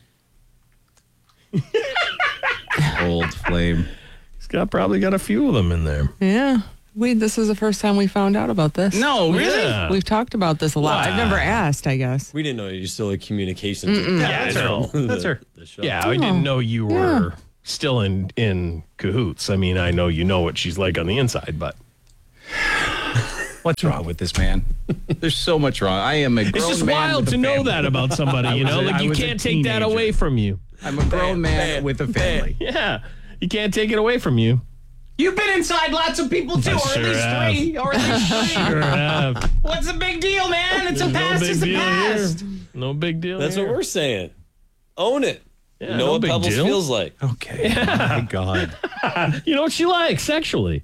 F: Old flame.
D: He's probably got a few of them in there.
E: Yeah. This is the first time we found out about this.
F: No, really?
D: Yeah.
E: We've talked about this a lot.
F: Wow.
E: I've never asked, I guess.
B: We didn't know you still had communications.
D: Yeah, that's her. That's her. Yeah, I didn't know you were still in cahoots. I mean, I know you know what she's like on the inside, but
F: what's wrong with this man? There's so much wrong. I am a grown man.
D: It's just wild to know that about somebody, you know? Like, you can't take that away from you.
F: I'm a grown man with a family.
D: Yeah, you can't take it away from you.
F: You've been inside lots of people too, or at least three. Or at least three.
D: Sure have.
F: What's the big deal, man? It's a past.
D: No big
F: It's a
D: deal
F: past.
D: here. No big deal.
B: That's
D: here.
B: what we're saying. Own it.
D: Yeah,
B: you know
D: no
B: what
D: big
B: Pebbles
D: deal.
B: feels like.
F: Okay. Yeah. My God.
D: You know what she likes sexually.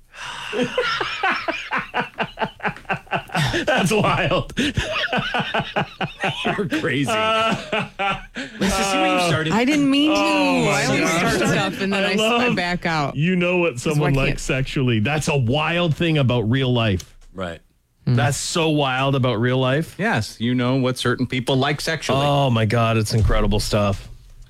D: That's wild.
F: You're crazy. Lisa, see where you started?
E: I didn't mean to. I always
D: God.
E: start stuff and then I back out.
D: You know what someone
E: why I
D: likes sexually. That's a wild thing about real life.
B: Right.
D: That's so wild about real life.
F: Yes, you know what certain people like sexually.
D: Oh my God, it's incredible stuff.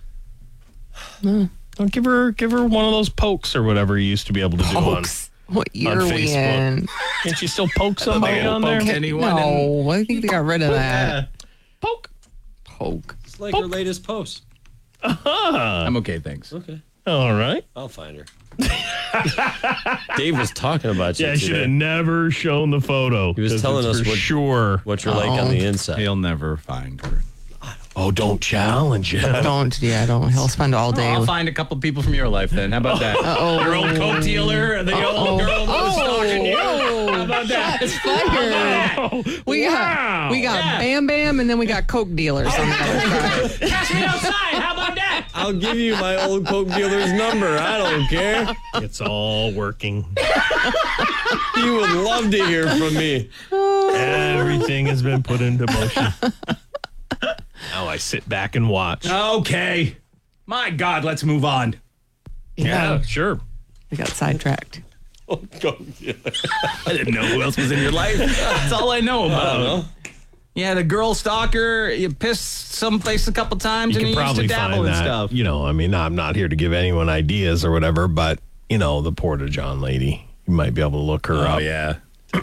D: Don't give her one of those pokes or whatever you used to be able to do
E: Pokes? What year
D: on
E: are we
D: Facebook.
E: in?
D: Can't you still poke somebody on there?
E: No, I think they got rid of that.
D: Poke.
B: It's like her latest post.
F: I'm okay, thanks.
B: Okay.
D: All right.
B: I'll find her. Dave was talking about you.
D: Yeah, I should have never shown the photo.
B: He was telling us
D: what
B: what you're like on the inside.
F: He'll never find her.
D: Oh, don't challenge him.
E: Don't. He'll spend all day.
F: I'll find a couple people from your life then. How about that?
D: Your old coke dealer, the old girl that was stalking you. How about that?
E: Shots fired. We got Bam Bam, and then we got coke dealers on the other side.
F: Catch me outside. How about that?
B: I'll give you my old coke dealer's number. I don't care.
D: It's all working.
B: You would love to hear from me.
D: Everything has been put into motion. Now I sit back and watch.
F: Okay. My God, let's move on.
D: Yeah, sure.
E: We got sidetracked.
B: Coke dealer.
F: I didn't know who else was in your life. That's all I know about.
B: I don't know.
F: Yeah, the girl stalker, you pissed someplace a couple times
D: You
F: and
D: can
F: you used
D: probably
F: to dabble
D: find
F: and
D: that.
F: stuff.
D: You know, I mean, I'm not here to give anyone ideas or whatever, but, you know, the Porta John lady, you might be able to look her up.
F: Oh, yeah.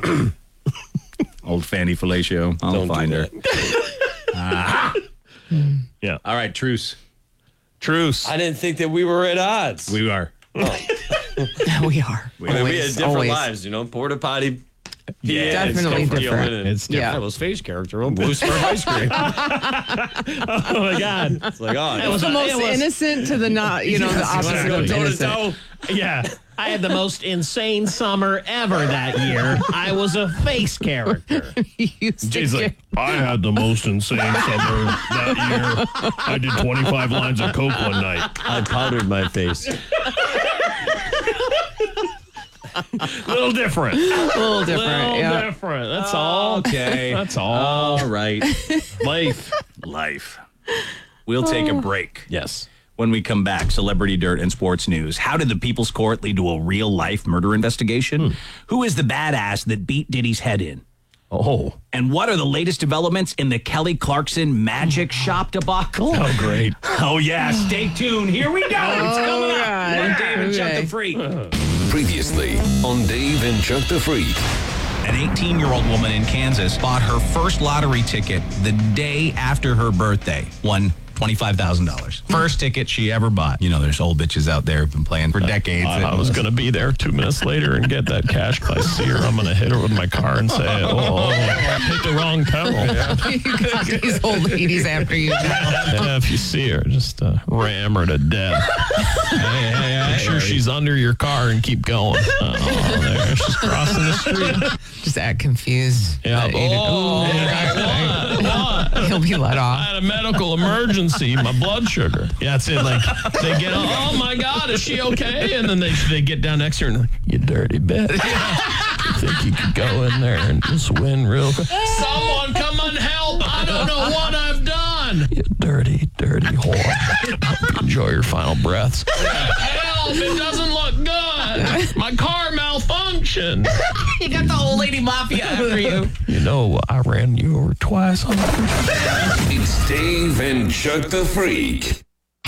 F: Old Fanny Fellatio. I'll
B: Don't
F: find
B: do
F: her.
D: Yeah.
F: All right, truce.
B: I didn't think that we were at odds.
F: We are.
E: We are.
B: We had different
E: Always.
B: lives, you know. Porta potty.
E: Yeah, definitely different.
D: It's different.
B: Pebbles' face character on Blue Smurf ice cream.
D: Oh, my God.
B: It's like, oh,
E: It was the most innocent to the not, the opposite of innocent.
D: Yeah. I had the most insane summer ever that year. I was a face character. Jay's like, I had the most insane summer that year. I did 25 lines of coke one night.
B: I powdered my face.
D: A little different.
E: little different.
D: That's all.
F: Okay.
D: That's all.
F: All right.
D: Life.
F: We'll take a break.
D: Yes.
F: When we come back, celebrity dirt and sports news. How did the People's Court lead to a real-life murder investigation? Who is the badass that beat Diddy's head in?
D: Oh.
F: And what are the latest developments in the Kelly Clarkson magic shop debacle?
D: Oh, great.
F: Oh, yeah. Stay tuned. Here we go. It's coming up.
E: God.
F: On Dave and Chuck the Freak.
H: Previously on Dave and Chuck the Freak.
F: An 18-year-old woman in Kansas bought her first lottery ticket the day after her birthday. Won $25,000. First ticket she ever bought. You know, there's old bitches out there who've been playing for decades.
D: I was going to be there 2 minutes later and get that cash. If I see her, I'm going to hit her with my car and say, hit the wrong pedal.
E: You got these old ladies after you now.
D: Yeah, if you see her, just ram her to death. Hey, make sure she's under your car and keep going. Oh, there, she's crossing the street.
E: Just act confused.
D: Yeah.
E: He'll be let
D: I
E: off.
D: had a medical emergency. My blood sugar. Yeah, that's it. Like they get, oh my God, is she okay? And then they get down next to her and like, you dirty bitch. You think you could go in there and just win real quick? Someone come and help! I don't know what I've done. You dirty whore. Hope you enjoy your final breaths. Help! It doesn't look good. My car malfunctioned.
F: You got the old lady mafia after you.
D: You know, I ran you over twice on the
H: It's Dave and Chuck the Freak.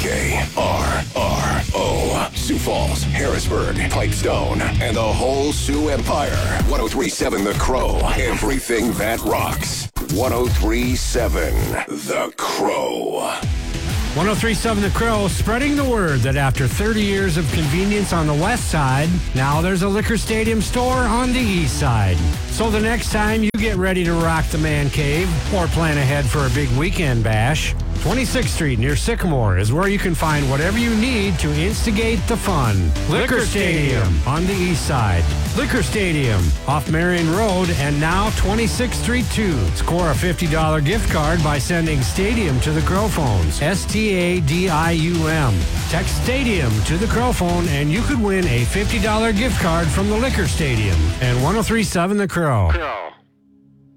H: KRRO. Sioux Falls, Harrisburg, Pipestone, and the whole Sioux Empire. 103.7 The Crow. Everything that rocks. 103.7 The Crow.
T: 103.7 The Crow, spreading the word that after 30 years of convenience on the west side, now there's a Liquor Stadium store on the east side. So the next time you get ready to rock the man cave or plan ahead for a big weekend bash, 26th Street near Sycamore is where you can find whatever you need to instigate the fun. Liquor Stadium on the east side. Liquor Stadium off Marion Road and now 26th Street 2. Score a $50 gift card by sending Stadium to the Crow phones. STADIUM. Text Stadium to the Crow phone and you could win a $50 gift card from the Liquor Stadium. And 103.7 The Crow.